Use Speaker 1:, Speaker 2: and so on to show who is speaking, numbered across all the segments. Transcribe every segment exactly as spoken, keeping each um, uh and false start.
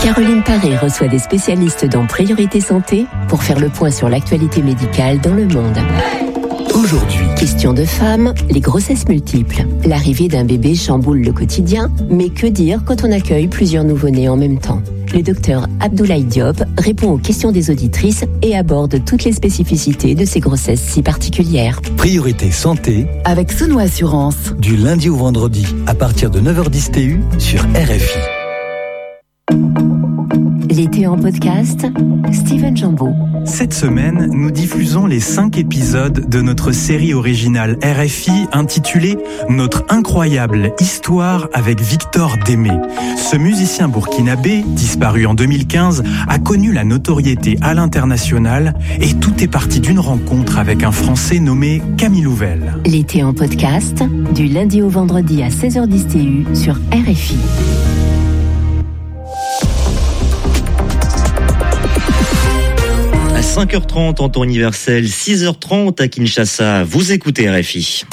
Speaker 1: Caroline Paré reçoit des spécialistes dans Priorité Santé pour faire le point sur l'actualité médicale dans le monde. Aujourd'hui, question de femme, les grossesses multiples. L'arrivée d'un bébé chamboule le quotidien, mais que dire quand on accueille plusieurs nouveau-nés en même temps ? Le docteur Abdoulaye Diop répond aux questions des auditrices et aborde toutes les spécificités de ces grossesses si particulières.
Speaker 2: Priorité Santé
Speaker 3: avec Sono Assurance.
Speaker 2: Du lundi au vendredi à partir de neuf heures dix T U sur R F I.
Speaker 1: L'été en podcast, Steven Jambeau.
Speaker 4: Cette semaine, nous diffusons les cinq épisodes de notre série originale R F I intitulée « Notre incroyable histoire avec Victor Démé ». Ce musicien burkinabé, disparu en deux mille quinze, a connu la notoriété à l'international et tout est parti d'une rencontre avec un Français nommé Camille Louvel.
Speaker 1: L'été en podcast, du lundi au vendredi à seize heures dix T U sur R F I.
Speaker 5: cinq heures trente en temps universel, six heures trente à Kinshasa. Vous écoutez R F I.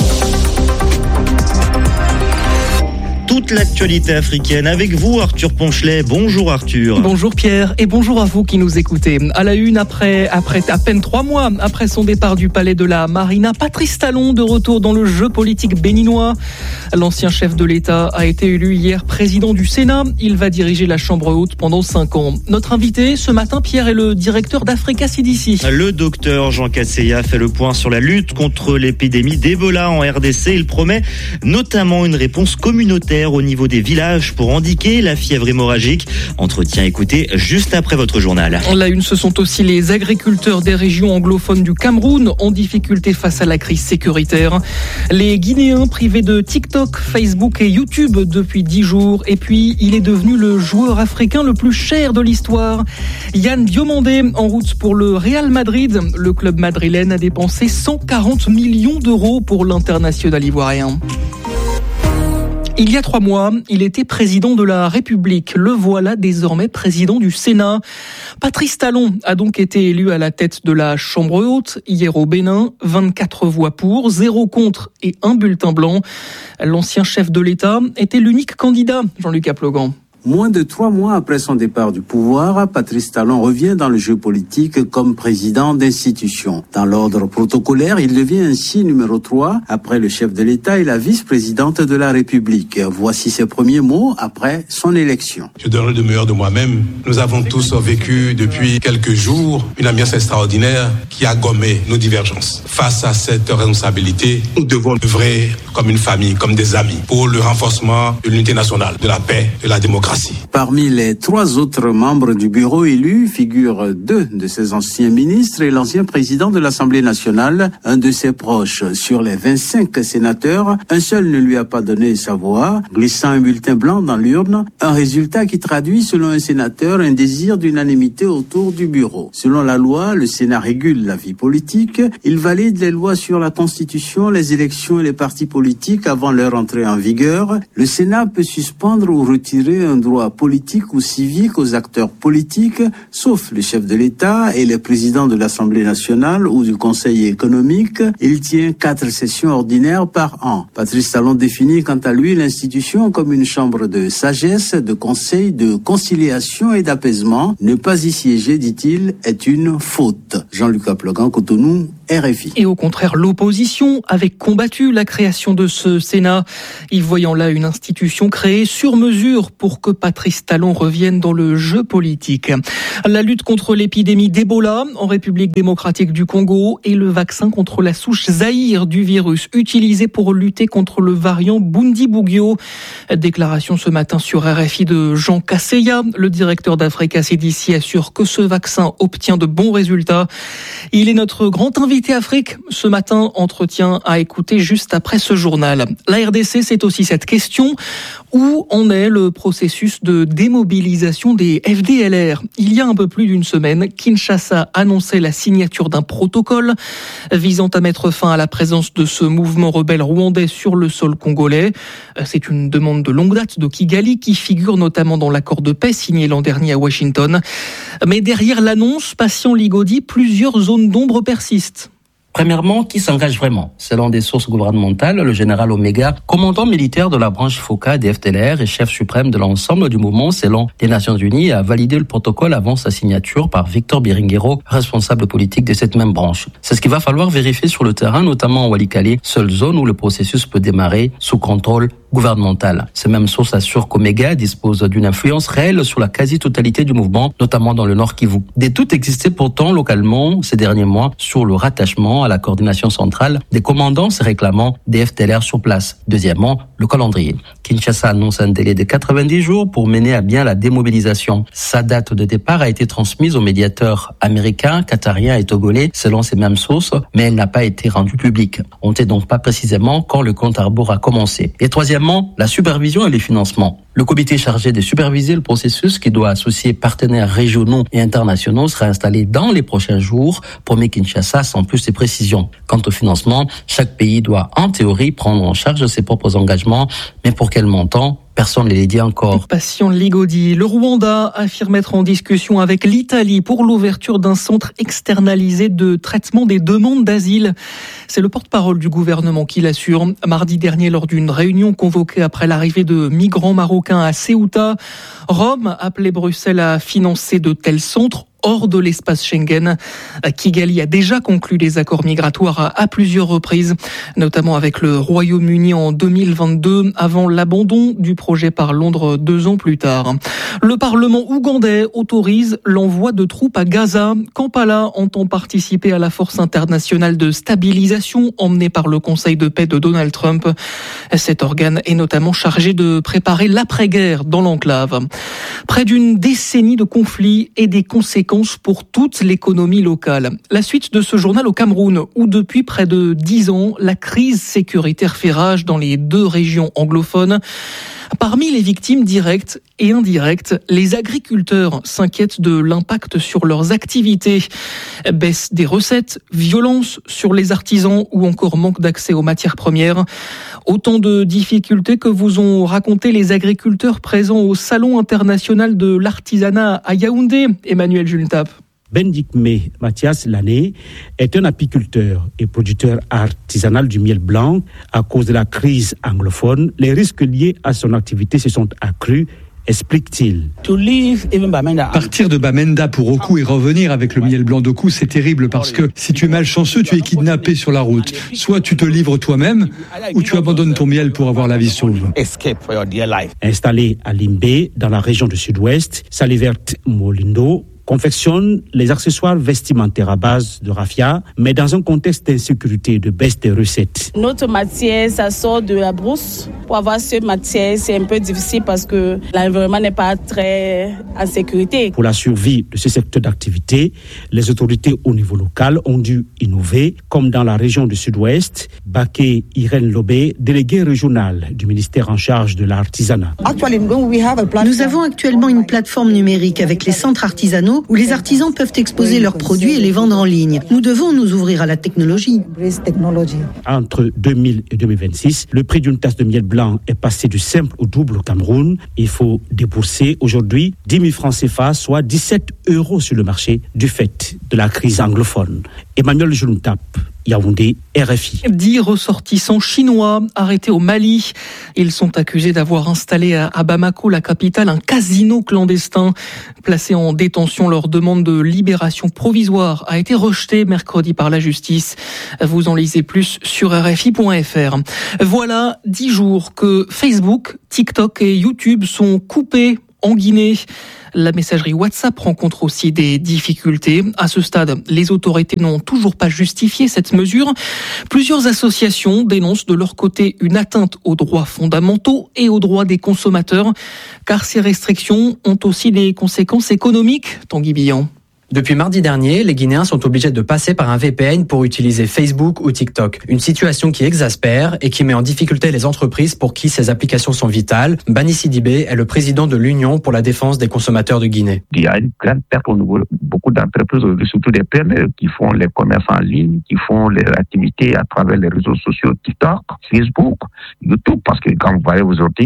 Speaker 5: Toute l'actualité africaine avec vous, Arthur Ponchelet. Bonjour Arthur.
Speaker 6: Bonjour Pierre et bonjour à vous qui nous écoutez. À la une, après, après à peine trois mois après son départ du palais de la Marina, Patrice Talon de retour dans le jeu politique béninois. L'ancien chef de l'État a été élu hier président du Sénat. Il va diriger la Chambre haute pendant cinq ans. Notre invité ce matin, Pierre, est le directeur d'Africa C D C.
Speaker 5: Le docteur Jean Kaseya fait le point sur la lutte contre l'épidémie d'Ebola en R D C. Il promet notamment une réponse communautaire au niveau des villages pour endiguer la fièvre hémorragique. Entretien écouté juste après votre journal.
Speaker 6: La une, ce sont aussi les agriculteurs des régions anglophones du Cameroun en difficulté face à la crise sécuritaire. Les Guinéens privés de TikTok, Facebook et YouTube depuis dix jours. Et puis, il est devenu le joueur africain le plus cher de l'histoire. Yann Diomandé, en route pour le Real Madrid. Le club madrilène a dépensé cent quarante millions d'euros pour l'international ivoirien. Il y a trois mois, il était président de la République. Le voilà désormais président du Sénat. Patrice Talon a donc été élu à la tête de la Chambre haute hier au Bénin. vingt-quatre voix pour, zéro contre et un bulletin blanc. L'ancien chef de l'État était l'unique candidat, Jean-Luc Aplogan.
Speaker 7: Moins de trois mois après son départ du pouvoir, Patrice Talon revient dans le jeu politique comme président d'institution. Dans l'ordre protocolaire, il devient ainsi numéro trois après le chef de l'État et la vice-présidente de la République. Voici ses premiers mots après son élection.
Speaker 8: Je donnerai le meilleur de moi-même. Nous avons tous vécu depuis quelques jours une ambiance extraordinaire qui a gommé nos divergences. Face à cette responsabilité, nous devons œuvrer comme une famille, comme des amis, pour le renforcement de l'unité nationale, de la paix et de la démocratie.
Speaker 7: Parmi les trois autres membres du bureau élus figurent deux de ses anciens ministres et l'ancien président de l'Assemblée nationale, un de ses proches. Sur les vingt-cinq sénateurs, un seul ne lui a pas donné sa voix, glissant un bulletin blanc dans l'urne, un résultat qui traduit, selon un sénateur, un désir d'unanimité autour du bureau. Selon la loi, le Sénat régule la vie politique. Il valide les lois sur la Constitution, les élections et les partis politiques avant leur entrée en vigueur. Le Sénat peut suspendre ou retirer un droit politique ou civique aux acteurs politiques, sauf le chef de l'État et les présidents de l'Assemblée nationale ou du Conseil économique. Il tient quatre sessions ordinaires par an. Patrice Talon définit quant à lui l'institution comme une chambre de sagesse, de conseil, de conciliation et d'apaisement. Ne pas y siéger, dit-il, est une faute. Jean-Luc Aplogan, Cotonou, R F I.
Speaker 6: Et au contraire, l'opposition avait combattu la création de ce Sénat, y voyant là une institution créée sur mesure pour que Patrice Talon revienne dans le jeu politique. La lutte contre l'épidémie d'Ebola en République démocratique du Congo et le vaccin contre la souche Zaïre du virus utilisé pour lutter contre le variant Bundibugyo. Déclaration ce matin sur R F I de Jean Kaseya. Le directeur d'Africa C D C assure que ce vaccin obtient de bons résultats. Il est notre grand invité Afrique ce matin. Entretien à écouter juste après ce journal. La R D C, c'est aussi cette question. Où en est le processus de démobilisation des F D L R ? Il y a un peu plus d'une semaine, Kinshasa annonçait la signature d'un protocole visant à mettre fin à la présence de ce mouvement rebelle rwandais sur le sol congolais. C'est une demande de longue date de Kigali qui figure notamment dans l'accord de paix signé l'an dernier à Washington. Mais derrière l'annonce, patient Ligodi, plusieurs zones d'ombre persistent.
Speaker 3: Premièrement, qui s'engage vraiment? Selon des sources gouvernementales, le général Omega, commandant militaire de la branche FOCA des F D L R et chef suprême de l'ensemble du mouvement selon les Nations Unies, a validé le protocole avant sa signature par Victor Biringuero, responsable politique de cette même branche. C'est ce qu'il va falloir vérifier sur le terrain, notamment en Walikale, seule zone où le processus peut démarrer sous contrôle gouvernemental. Ces mêmes sources assurent qu'Omega dispose d'une influence réelle sur la quasi-totalité du mouvement, notamment dans le Nord Kivu. Des doutes existaient pourtant localement ces derniers mois sur le rattachement à la coordination centrale des commandants se réclamant des F D L R sur place. Deuxièmement, le calendrier. Kinshasa annonce un délai de quatre-vingt-dix jours pour mener à bien la démobilisation. Sa date de départ a été transmise aux médiateurs américains, qatariens et togolais selon ces mêmes sources, mais elle n'a pas été rendue publique. On ne sait donc pas précisément quand le compte à rebours a commencé. Et troisièmement, la supervision et les financements. Le comité chargé de superviser le processus, qui doit associer partenaires régionaux et internationaux, sera installé dans les prochains jours, promet Kinshasa sans plus de précisions. Quant au financement, chaque pays doit en théorie prendre en charge ses propres engagements, mais pour quel montant ? Personne ne les dit encore.
Speaker 6: Patient Ligodi, le Rwanda affirme être en discussion avec l'Italie pour l'ouverture d'un centre externalisé de traitement des demandes d'asile. C'est le porte-parole du gouvernement qui l'assure. Mardi dernier, lors d'une réunion convoquée après l'arrivée de migrants marocains à Ceuta, Rome appelait Bruxelles à financer de tels centres hors de l'espace Schengen. Kigali a déjà conclu des accords migratoires à plusieurs reprises, notamment avec le Royaume-Uni en deux mille vingt-deux, avant l'abandon du projet par Londres deux ans plus tard. Le Parlement ougandais autorise l'envoi de troupes à Gaza. Kampala entend participer à la force internationale de stabilisation emmenée par le Conseil de paix de Donald Trump. Cet organe est notamment chargé de préparer l'après-guerre dans l'enclave. Près d'une décennie de conflits et des conséquences pour toute l'économie locale. La suite de ce journal au Cameroun, où depuis près de dix ans, la crise sécuritaire fait rage dans les deux régions anglophones. Parmi les victimes directes et indirectes, les agriculteurs s'inquiètent de l'impact sur leurs activités. Baisse des recettes, violence sur les artisans ou encore manque d'accès aux matières premières. Autant de difficultés que vous ont raconté les agriculteurs présents au Salon international de l'artisanat à Yaoundé. Emmanuel Jultap.
Speaker 9: Bendikme Mathias Lané est un apiculteur et producteur artisanal du miel blanc. À cause de la crise anglophone, les risques liés à son activité se sont accrus, explique-t-il.
Speaker 10: Partir de Bamenda pour Oku et revenir avec le miel blanc d'Oku, c'est terrible parce que si tu es malchanceux, tu es kidnappé sur la route. Soit tu te livres toi-même ou tu abandonnes ton miel pour avoir la vie sauve.
Speaker 9: Installé à Limbé, dans la région du sud-ouest, Salivert Molindo confectionne les accessoires vestimentaires à base de raffia, mais dans un contexte d'insécurité et de baisse des recettes.
Speaker 11: Notre matière, ça sort de la brousse. Pour avoir cette matière, c'est un peu difficile parce que l'environnement n'est pas très en sécurité.
Speaker 9: Pour la survie de ce secteur d'activité, les autorités au niveau local ont dû innover, comme dans la région du sud-ouest. Baké Irène Lobé, déléguée régionale du ministère en charge de l'artisanat.
Speaker 12: Nous avons actuellement une plateforme numérique avec les centres artisanaux où les artisans peuvent exposer leurs produits et les vendre en ligne. Nous devons nous ouvrir à la technologie.
Speaker 9: Entre deux mille et deux mille vingt-six, le prix d'une tasse de miel blanc est passé du simple au double au Cameroun. Il faut débourser aujourd'hui dix mille francs C F A, soit dix-sept euros sur le marché du fait de la crise anglophone. Emmanuel Juntap, Yaoundé, R F I.
Speaker 6: Dix ressortissants chinois arrêtés au Mali. Ils sont accusés d'avoir installé à Bamako, la capitale, un casino clandestin. Placés en détention, leur demande de libération provisoire a été rejetée mercredi par la justice. Vous en lisez plus sur R F I point F R. Voilà dix jours que Facebook, TikTok et YouTube sont coupés en Guinée. La messagerie WhatsApp rencontre aussi des difficultés. À ce stade, les autorités n'ont toujours pas justifié cette mesure. Plusieurs associations dénoncent de leur côté une atteinte aux droits fondamentaux et aux droits des consommateurs, car ces restrictions ont aussi des conséquences économiques. Tanguy Billon.
Speaker 13: Depuis mardi dernier, les Guinéens sont obligés de passer par un V P N pour utiliser Facebook ou TikTok. Une situation qui exaspère et qui met en difficulté les entreprises pour qui ces applications sont vitales. Bani Sidibé est le président de l'Union pour la défense des consommateurs de Guinée.
Speaker 14: Il y a une grande perte au niveau de beaucoup d'entreprises, surtout des P M E qui font les commerces en ligne, qui font les activités à travers les réseaux sociaux TikTok, Facebook, YouTube, parce que quand vous voyez aujourd'hui,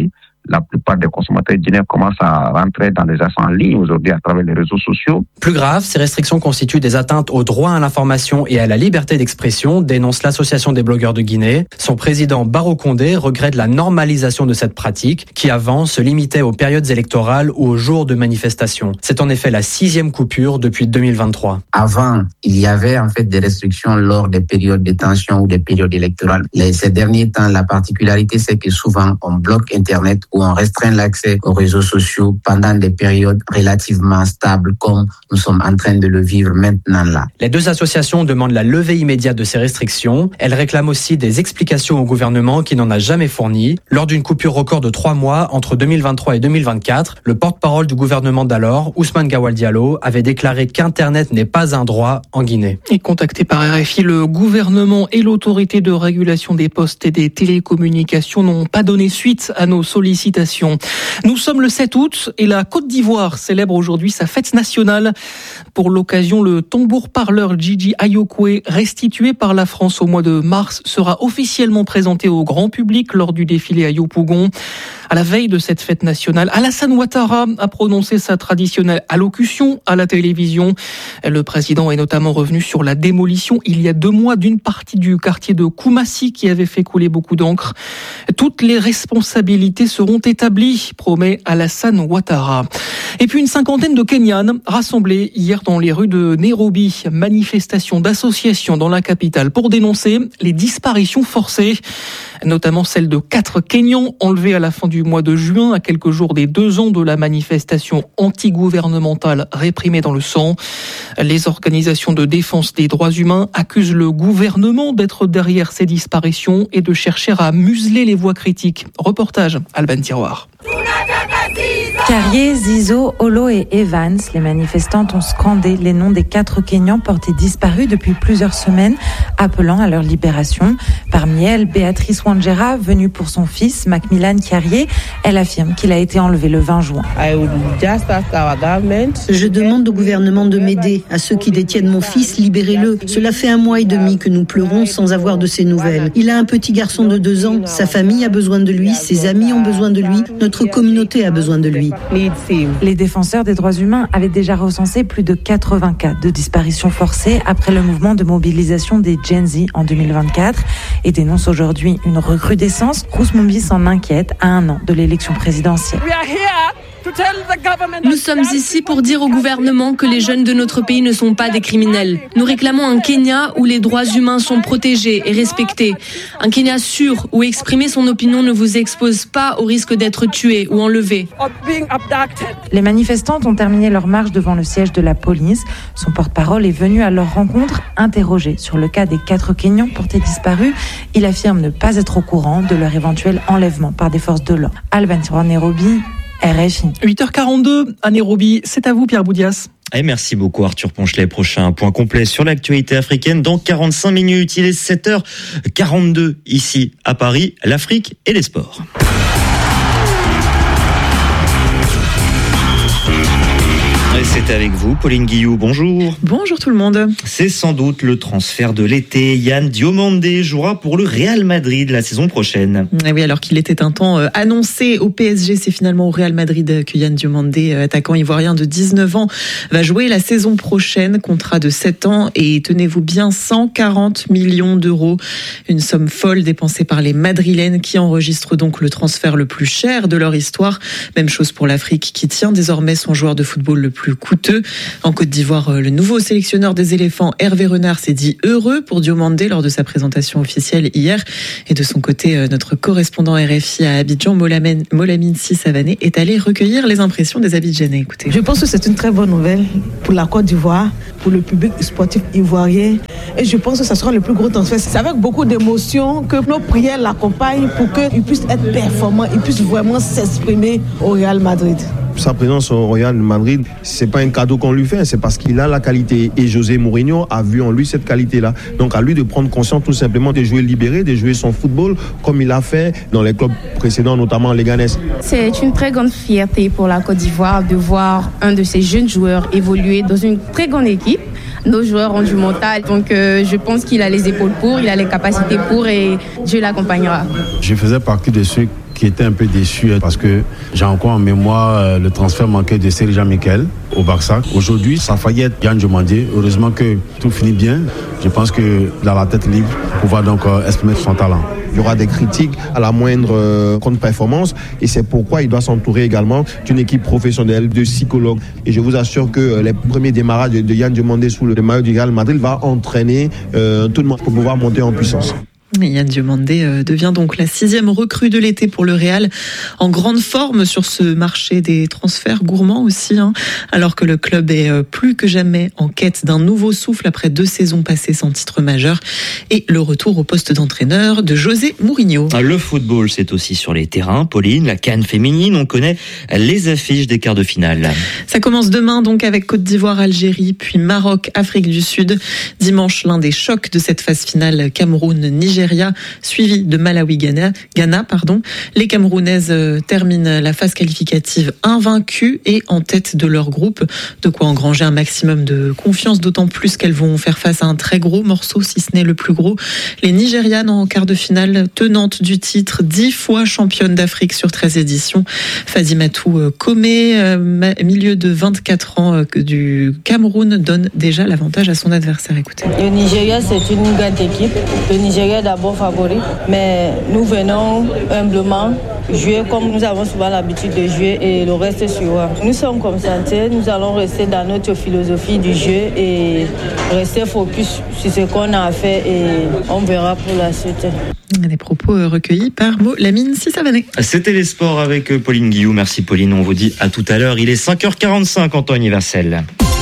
Speaker 14: la plupart des consommateurs guinéens commencent à rentrer dans des achats en ligne aujourd'hui à travers les réseaux sociaux.
Speaker 13: Plus grave, ces restrictions constituent des atteintes au droit à l'information et à la liberté d'expression, dénonce l'Association des blogueurs de Guinée. Son président Barro Condé regrette la normalisation de cette pratique qui avant se limitait aux périodes électorales ou aux jours de manifestation. C'est en effet la sixième coupure depuis deux mille vingt-trois.
Speaker 15: Avant, il y avait en fait des restrictions lors des périodes de tension ou des périodes électorales. Les, ces derniers temps, la particularité, c'est que souvent, on bloque Internet ou on restreint l'accès aux réseaux sociaux pendant des périodes relativement stables comme nous sommes en train de le vivre maintenant là.
Speaker 13: Les deux associations demandent la levée immédiate de ces restrictions. Elles réclament aussi des explications au gouvernement qui n'en a jamais fourni. Lors d'une coupure record de trois mois entre deux mille vingt-trois et deux mille vingt-quatre, le porte-parole du gouvernement d'alors, Ousmane Gawal Diallo, avait déclaré qu'Internet n'est pas un droit en Guinée.
Speaker 6: Et contacté par R F I, le gouvernement et l'autorité de régulation des postes et des télécommunications n'ont pas donné suite à nos sollicitations. Nous sommes le sept août et la Côte d'Ivoire célèbre aujourd'hui sa fête nationale. Pour l'occasion, le tambour-parleur Gigi Ayokwe, restitué par la France au mois de mars, sera officiellement présenté au grand public lors du défilé à Yopougon. À la veille de cette fête nationale, Alassane Ouattara a prononcé sa traditionnelle allocution à la télévision. Le président est notamment revenu sur la démolition il y a deux mois d'une partie du quartier de Koumassi qui avait fait couler beaucoup d'encre. Toutes les responsabilités seront établies, promet Alassane Ouattara. Et puis une cinquantaine de Kenyanes rassemblés hier dans les rues de Nairobi. Manifestation d'associations dans la capitale pour dénoncer les disparitions forcées, notamment celle de quatre Kenyans enlevés à la fin du mois de juin, à quelques jours des deux ans de la manifestation antigouvernementale réprimée dans le sang. Les organisations de défense des droits humains accusent le gouvernement d'être derrière ces disparitions et de chercher à museler les voix critiques. Reportage Alban Tiroir.
Speaker 16: Carrier, Zizo, Olo et Evans, les manifestantes ont scandé les noms des quatre Kenyans portés disparus depuis plusieurs semaines, appelant à leur libération. Parmi elles, Béatrice Wanjera, venue pour son fils, Macmillan Carrier. Elle affirme qu'il a été enlevé le vingt juin.
Speaker 12: Je demande au gouvernement de m'aider. À ceux qui détiennent mon fils, libérez-le. Cela fait un mois et demi que nous pleurons sans avoir de ses nouvelles. Il a un petit garçon de deux ans. Sa famille a besoin de lui, ses amis ont besoin de lui, notre communauté a besoin de lui.
Speaker 16: Les défenseurs des droits humains avaient déjà recensé plus de quatre-vingts cas de disparition forcée après le mouvement de mobilisation des Gen Z en deux mille vingt-quatre et dénoncent aujourd'hui une recrudescence. Crous Mumbi s'en inquiète à un an de l'élection présidentielle.
Speaker 17: Nous sommes ici pour dire au gouvernement que les jeunes de notre pays ne sont pas des criminels. Nous réclamons un Kenya où les droits humains sont protégés et respectés. Un Kenya sûr où exprimer son opinion ne vous expose pas au risque d'être tué ou enlevé.
Speaker 16: Les manifestantes ont terminé leur marche devant le siège de la police. Son porte-parole est venu à leur rencontre interrogé sur le cas des quatre Kenyans portés disparus. Il affirme ne pas être au courant de leur éventuel enlèvement par des forces de l'ordre. Alban Tiroir, Nairobi, R F I.
Speaker 6: huit heures quarante-deux à Nairobi, c'est à vous Pierre Boudias.
Speaker 5: Et merci beaucoup Arthur Ponchelet. Prochain point complet sur l'actualité africaine dans quarante-cinq minutes. Il est sept heures quarante-deux ici à Paris. L'Afrique et les sports. Et c'est avec vous, Pauline Guillou, bonjour.
Speaker 18: Bonjour tout le monde.
Speaker 5: C'est sans doute le transfert de l'été. Yann Diomandé jouera pour le Real Madrid la saison prochaine.
Speaker 18: Et oui, alors qu'il était un temps annoncé au P S G, c'est finalement au Real Madrid que Yann Diomandé, attaquant ivoirien de dix-neuf ans, va jouer la saison prochaine. Contrat de sept ans et tenez-vous bien, cent quarante millions d'euros. Une somme folle dépensée par les Madrilènes qui enregistrent donc le transfert le plus cher de leur histoire. Même chose pour l'Afrique qui tient désormais son joueur de football le plus coûteux. En Côte d'Ivoire, le nouveau sélectionneur des éléphants, Hervé Renard, s'est dit heureux pour Diomandé lors de sa présentation officielle hier. Et de son côté, notre correspondant R F I à Abidjan, Molamine, Molamine Sissavané, est allé recueillir les impressions des Abidjanais. Écoutez.
Speaker 19: Je pense que c'est une très bonne nouvelle pour la Côte d'Ivoire, pour le public sportif ivoirien. Et je pense que ça sera le plus gros transfert. C'est avec beaucoup d'émotion que nos prières l'accompagnent pour qu'il puisse être performant, il puisse vraiment s'exprimer au Real Madrid.
Speaker 20: Sa présence au Real Madrid, c'est pas un cadeau qu'on lui fait, c'est parce qu'il a la qualité. Et José Mourinho a vu en lui cette qualité-là. Donc à lui de prendre conscience tout simplement de jouer libéré, de jouer son football comme il a fait dans les clubs précédents, notamment les Leganés.
Speaker 21: C'est une très grande fierté pour la Côte d'Ivoire de voir un de ces jeunes joueurs évoluer dans une très grande équipe. Nos joueurs ont du mental, donc euh, je pense qu'il a les épaules pour, il a les capacités pour et Dieu l'accompagnera.
Speaker 20: Je faisais partie de ceux
Speaker 2: qui était un peu déçu parce que j'ai encore en mémoire le transfert manqué de Serge Jean-Michel au Barça. Aujourd'hui, ça faillit être Yann Diomandé. Heureusement que tout finit bien. Je pense que dans la tête libre, pour pouvoir donc exprimer son talent.
Speaker 20: Il y aura des critiques à la moindre euh, contre-performance et c'est pourquoi il doit s'entourer également d'une équipe professionnelle, de psychologues. Et je vous assure que euh, les premiers démarrages de, de Yann Diomandé sous le maillot du Real Madrid va entraîner euh, tout le monde pour pouvoir monter en puissance.
Speaker 18: Yann Diomandé euh, devient donc la sixième recrue de l'été pour le Real, en grande forme sur ce marché des transferts gourmands aussi, hein, alors que le club est euh, plus que jamais en quête d'un nouveau souffle après deux saisons passées sans titre majeur et le retour au poste d'entraîneur de José Mourinho.
Speaker 5: Le football, c'est aussi sur les terrains. Pauline, la CAN féminine, on connaît les affiches des quarts de finale.
Speaker 18: Ça commence demain donc avec Côte d'Ivoire, Algérie, puis Maroc, Afrique du Sud. Dimanche, l'un des chocs de cette phase finale, Cameroun, Nigeria, suivi de Malawi, Ghana. Ghana pardon. Les Camerounaises terminent la phase qualificative invaincues et en tête de leur groupe. De quoi engranger un maximum de confiance, d'autant plus qu'elles vont faire face à un très gros morceau, si ce n'est le plus gros. Les Nigérianes en quart de finale, tenantes du titre, dix fois championne d'Afrique sur treize éditions. Fadimatou Komé, milieu de vingt-quatre ans du Cameroun, donne déjà l'avantage à son adversaire. Écoutez.
Speaker 22: Le Nigeria, c'est une grande équipe. Le Nigeria d'abord favori, mais nous venons humblement jouer comme nous avons souvent l'habitude de jouer et le reste suivra. Nous sommes concentrés, nous allons rester dans notre philosophie du jeu et rester focus sur ce qu'on a à faire et on verra pour la suite.
Speaker 18: Des propos recueillis par Mo Lamine Sissavané.
Speaker 5: C'était les sports avec Pauline Guillou. Merci Pauline, on vous dit à tout à l'heure. Il est cinq heures quarante-cinq en temps universel.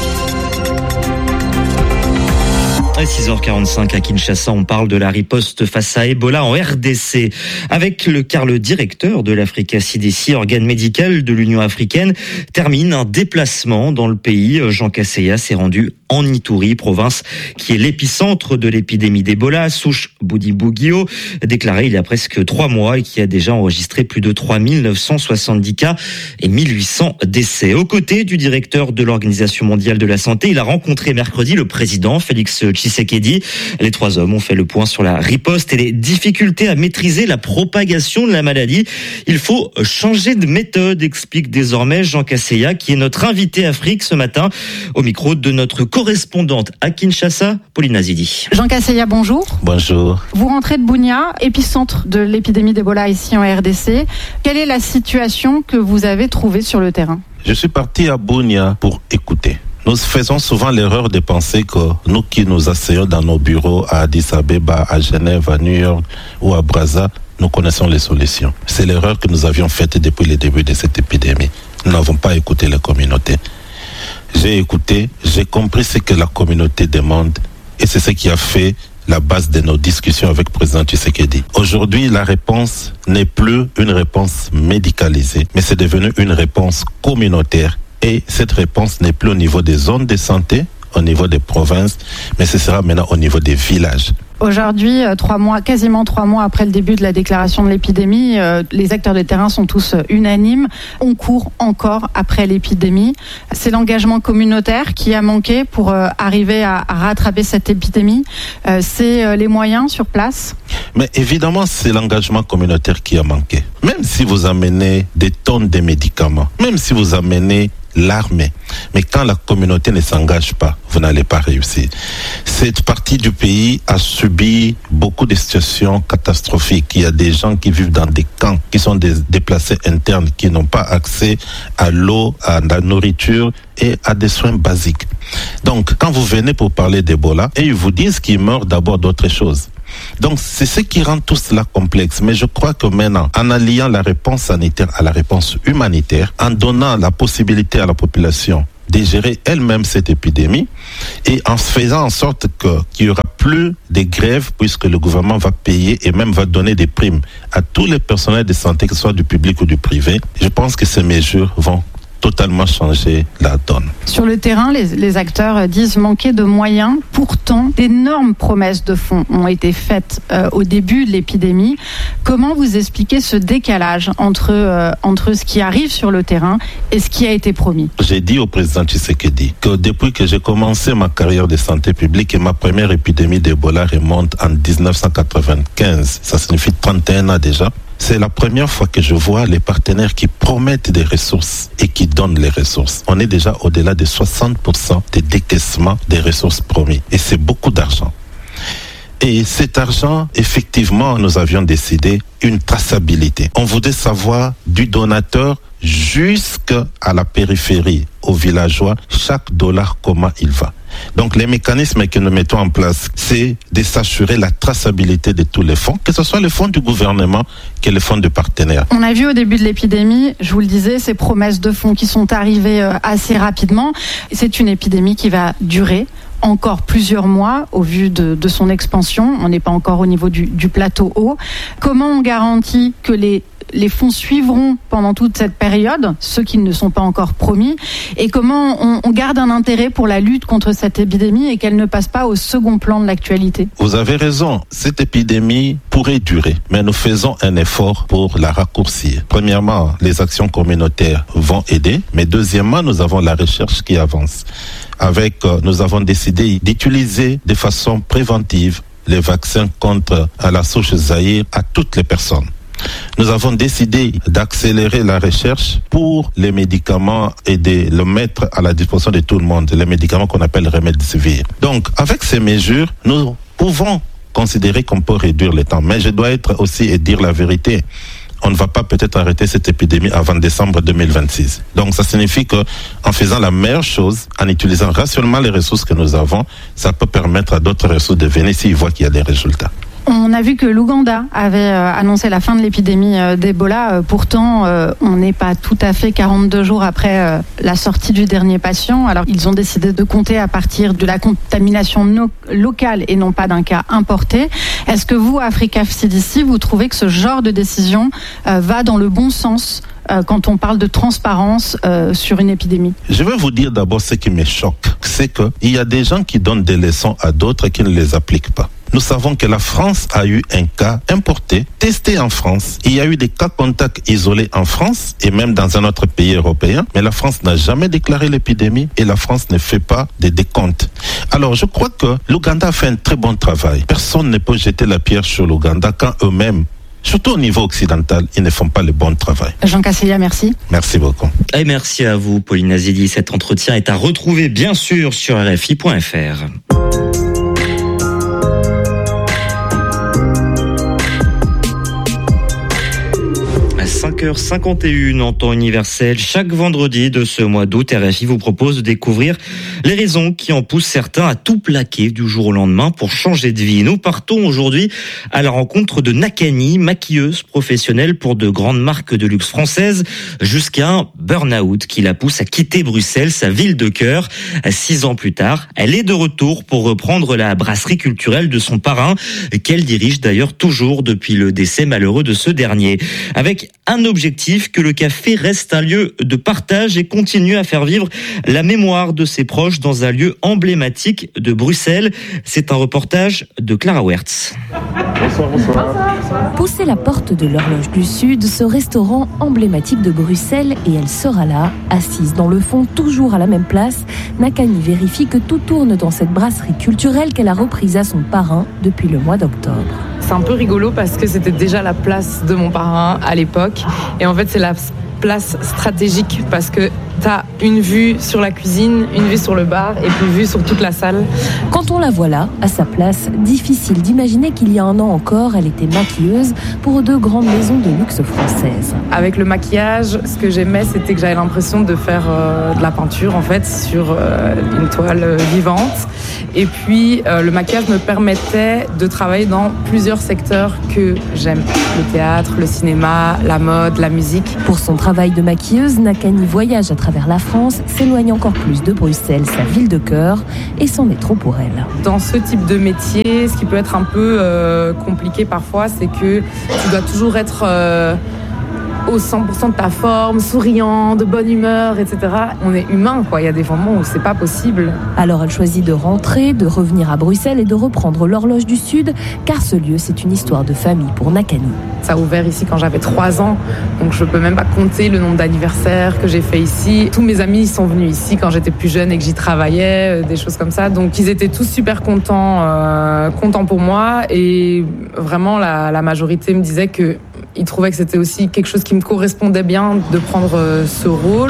Speaker 5: À six heures quarante-cinq à Kinshasa, on parle de la riposte face à Ebola en R D C. Avec le, car le directeur de l'Africa C D C, organe médical de l'Union africaine, termine un déplacement dans le pays. Jean Kaseya s'est rendu en Ituri, province qui est l'épicentre de l'épidémie d'Ebola, souche Bodi-Bugio, déclaré il y a presque trois mois et qui a déjà enregistré plus de trois mille neuf cent soixante-dix cas et mille huit cents décès. Aux côtés du directeur de l'Organisation mondiale de la santé, il a rencontré mercredi le président Félix Tshisekedi. Les trois hommes ont fait le point sur la riposte et les difficultés à maîtriser la propagation de la maladie. Il faut changer de méthode, explique désormais Jean Kaseya, qui est notre invité Afrique ce matin, au micro de notre correspondante à Kinshasa, Pauline Azidi.
Speaker 23: Jean Kaseya, bonjour.
Speaker 24: Bonjour.
Speaker 23: Vous rentrez de Bunia, épicentre de l'épidémie d'Ebola ici en R D C. Quelle est la situation que vous avez trouvée sur le terrain ?
Speaker 24: Je suis parti à Bunia pour écouter. Nous faisons souvent l'erreur de penser que nous qui nous asseyons dans nos bureaux à Addis Abeba, à Genève, à New York ou à Brazza, nous connaissons les solutions. C'est l'erreur que nous avions faite depuis le début de cette épidémie. Nous n'avons pas écouté la communauté. J'ai écouté, j'ai compris ce que la communauté demande et c'est ce qui a fait la base de nos discussions avec le président Tshisekedi. Aujourd'hui, la réponse n'est plus une réponse médicalisée, mais c'est devenu une réponse communautaire. Et cette réponse n'est plus au niveau des zones de santé, au niveau des provinces, mais ce sera maintenant au niveau des villages.
Speaker 23: Aujourd'hui, trois mois, quasiment trois mois après le début de la déclaration de l'épidémie, euh, les acteurs de terrain sont tous unanimes. On court encore après l'épidémie. C'est l'engagement communautaire qui a manqué pour euh, arriver à, à rattraper cette épidémie. Euh, c'est euh, les moyens sur place.
Speaker 24: Mais évidemment, c'est l'engagement communautaire qui a manqué. Même si vous amenez des tonnes de médicaments, même si vous amenez l'armée. Mais quand la communauté ne s'engage pas, vous n'allez pas réussir. Cette partie du pays a subi beaucoup de situations catastrophiques. Il y a des gens qui vivent dans des camps, qui sont des déplacés internes, qui n'ont pas accès à l'eau, à la nourriture et à des soins basiques. Donc, quand vous venez pour parler d'Ebola, et ils vous disent qu'ils meurent d'abord d'autres choses. Donc, c'est ce qui rend tout cela complexe. Mais je crois que maintenant, en alliant la réponse sanitaire à la réponse humanitaire, en donnant la possibilité à la population de gérer elle-même cette épidémie et en faisant en sorte que, qu'il n'y aura plus de grèves puisque le gouvernement va payer et même va donner des primes à tous les personnels de santé, que ce soit du public ou du privé, je pense que ces mesures vont totalement changer la donne.
Speaker 23: Sur le terrain, les, les acteurs disent manquer de moyens. Pourtant, d'énormes promesses de fonds ont été faites euh, au début de l'épidémie. Comment vous expliquez ce décalage entre, euh, entre ce qui arrive sur le terrain et ce qui a été promis ?
Speaker 24: J'ai dit au président Tshisekedi que depuis que j'ai commencé ma carrière de santé publique et ma première épidémie d'Ebola remonte en dix-neuf cent quatre-vingt-quinze, ça signifie trente et un ans déjà, C'est la première fois que je vois les partenaires qui promettent des ressources et qui donnent les ressources. On est déjà au-delà de soixante pour cent des décaissements des ressources promis. Et c'est beaucoup d'argent. Et cet argent, effectivement, nous avions décidé une traçabilité. On voulait savoir du donateur jusqu'à la périphérie, aux villageois, chaque dollar, comment il va. Donc les mécanismes que nous mettons en place, c'est de s'assurer la traçabilité de tous les fonds, que ce soit les fonds du gouvernement que les fonds de partenaires.
Speaker 23: On a vu au début de l'épidémie, je vous le disais, ces promesses de fonds qui sont arrivées assez rapidement. C'est une épidémie qui va durer encore plusieurs mois au vu de, de son expansion. On n'est pas encore au niveau du, du plateau haut. Comment on garantit que les les fonds suivront pendant toute cette période, ceux qui ne sont pas encore promis, et comment on, on garde un intérêt pour la lutte contre cette épidémie et qu'elle ne passe pas au second plan de l'actualité?
Speaker 24: Vous avez raison, cette épidémie pourrait durer, mais nous faisons un effort pour la raccourcir. Premièrement, les actions communautaires vont aider, mais deuxièmement, nous avons la recherche qui avance. Avec, euh, nous avons décidé d'utiliser de façon préventive les vaccins contre à la souche Zaïre à toutes les personnes. Nous avons décidé d'accélérer la recherche pour les médicaments et de le mettre à la disposition de tout le monde, les médicaments qu'on appelle remdesivir. Donc, avec ces mesures, nous pouvons considérer qu'on peut réduire le temps. Mais je dois être aussi et dire la vérité. On ne va pas peut-être arrêter cette épidémie avant décembre deux mille vingt-six. Donc, ça signifie que, en faisant la meilleure chose, en utilisant rationnellement les ressources que nous avons, ça peut permettre à d'autres ressources de venir s'ils voient qu'il y a des résultats.
Speaker 23: On a vu que l'Ouganda avait euh, annoncé la fin de l'épidémie euh, d'Ebola. Euh, pourtant, euh, on n'est pas tout à fait quarante-deux jours après euh, la sortie du dernier patient. Alors, ils ont décidé de compter à partir de la contamination no- locale et non pas d'un cas importé. Est-ce que vous, Africa C D C, vous trouvez que ce genre de décision euh, va dans le bon sens euh, quand on parle de transparence euh, sur une épidémie?
Speaker 24: Je vais vous dire d'abord ce qui me choque. C'est qu'il y a des gens qui donnent des leçons à d'autres qui ne les appliquent pas. Nous savons que la France a eu un cas importé, testé en France. Il y a eu des cas contacts isolés en France et même dans un autre pays européen. Mais la France n'a jamais déclaré l'épidémie et la France ne fait pas de décompte. Alors je crois que l'Ouganda a fait un très bon travail. Personne ne peut jeter la pierre sur l'Ouganda quand eux-mêmes, surtout au niveau occidental, ils ne font pas le bon travail.
Speaker 23: Jean Casseya, merci.
Speaker 24: Merci beaucoup.
Speaker 5: Et merci à vous, Pauline Azidi. Cet entretien est à retrouver bien sûr sur R F I point F R. cinq heures cinquante et un en temps universel. Chaque vendredi de ce mois d'août, R F I vous propose de découvrir les raisons qui en poussent certains à tout plaquer du jour au lendemain pour changer de vie. Nous partons aujourd'hui à la rencontre de Nakani, maquilleuse professionnelle pour de grandes marques de luxe françaises, jusqu'à un burn-out qui la pousse à quitter Bruxelles, sa ville de cœur. Six ans plus tard, elle est de retour pour reprendre la brasserie culturelle de son parrain, qu'elle dirige d'ailleurs toujours depuis le décès malheureux de ce dernier. Avec un objectif, que le café reste un lieu de partage et continue à faire vivre la mémoire de ses proches dans un lieu emblématique de Bruxelles. C'est un reportage de Clara Wertz.
Speaker 1: Bonsoir, bonsoir. Poussez la porte de l'Horloge du Sud, ce restaurant emblématique de Bruxelles, et elle sera là, assise dans le fond, toujours à la même place. Nakani vérifie que tout tourne dans cette brasserie culturelle qu'elle a reprise à son parrain depuis le mois d'octobre.
Speaker 4: C'est un peu rigolo parce que c'était déjà la place de mon parrain à l'époque. Et en fait, c'est la place stratégique parce que tu as une vue sur la cuisine, une vue sur le bar et puis une vue sur toute la salle.
Speaker 1: Quand on la voit là, à sa place, difficile d'imaginer qu'il y a un an encore, elle était maquilleuse pour deux grandes maisons de luxe françaises.
Speaker 4: Avec le maquillage, ce que j'aimais, c'était que j'avais l'impression de faire euh, de la peinture en fait sur euh, une toile vivante. Et puis euh, le maquillage me permettait de travailler dans plusieurs secteurs que j'aime. Le théâtre, le cinéma, la mode, la musique.
Speaker 1: Pour son travail de maquilleuse, Nakani voyage à travers la France, s'éloigne encore plus de Bruxelles, sa ville de cœur, et c'en est trop pour elle.
Speaker 4: Dans ce type de métier, ce qui peut être un peu euh, compliqué parfois, c'est que tu dois toujours être euh, au cent pour cent de ta forme, souriant, de bonne humeur, et cetera. On est humain, quoi. Il y a des moments où c'est pas possible.
Speaker 1: Alors elle choisit de rentrer, de revenir à Bruxelles et de reprendre l'Horloge du Sud, car ce lieu, c'est une histoire de famille pour Nakani.
Speaker 4: Ça a ouvert ici quand j'avais trois ans, donc je peux même pas compter le nombre d'anniversaires que j'ai fait ici. Tous mes amis sont venus ici quand j'étais plus jeune et que j'y travaillais, des choses comme ça. Donc ils étaient tous super contents, euh, contents pour moi, et vraiment la, la majorité me disait que il trouvait que c'était aussi quelque chose qui me correspondait bien de prendre ce rôle.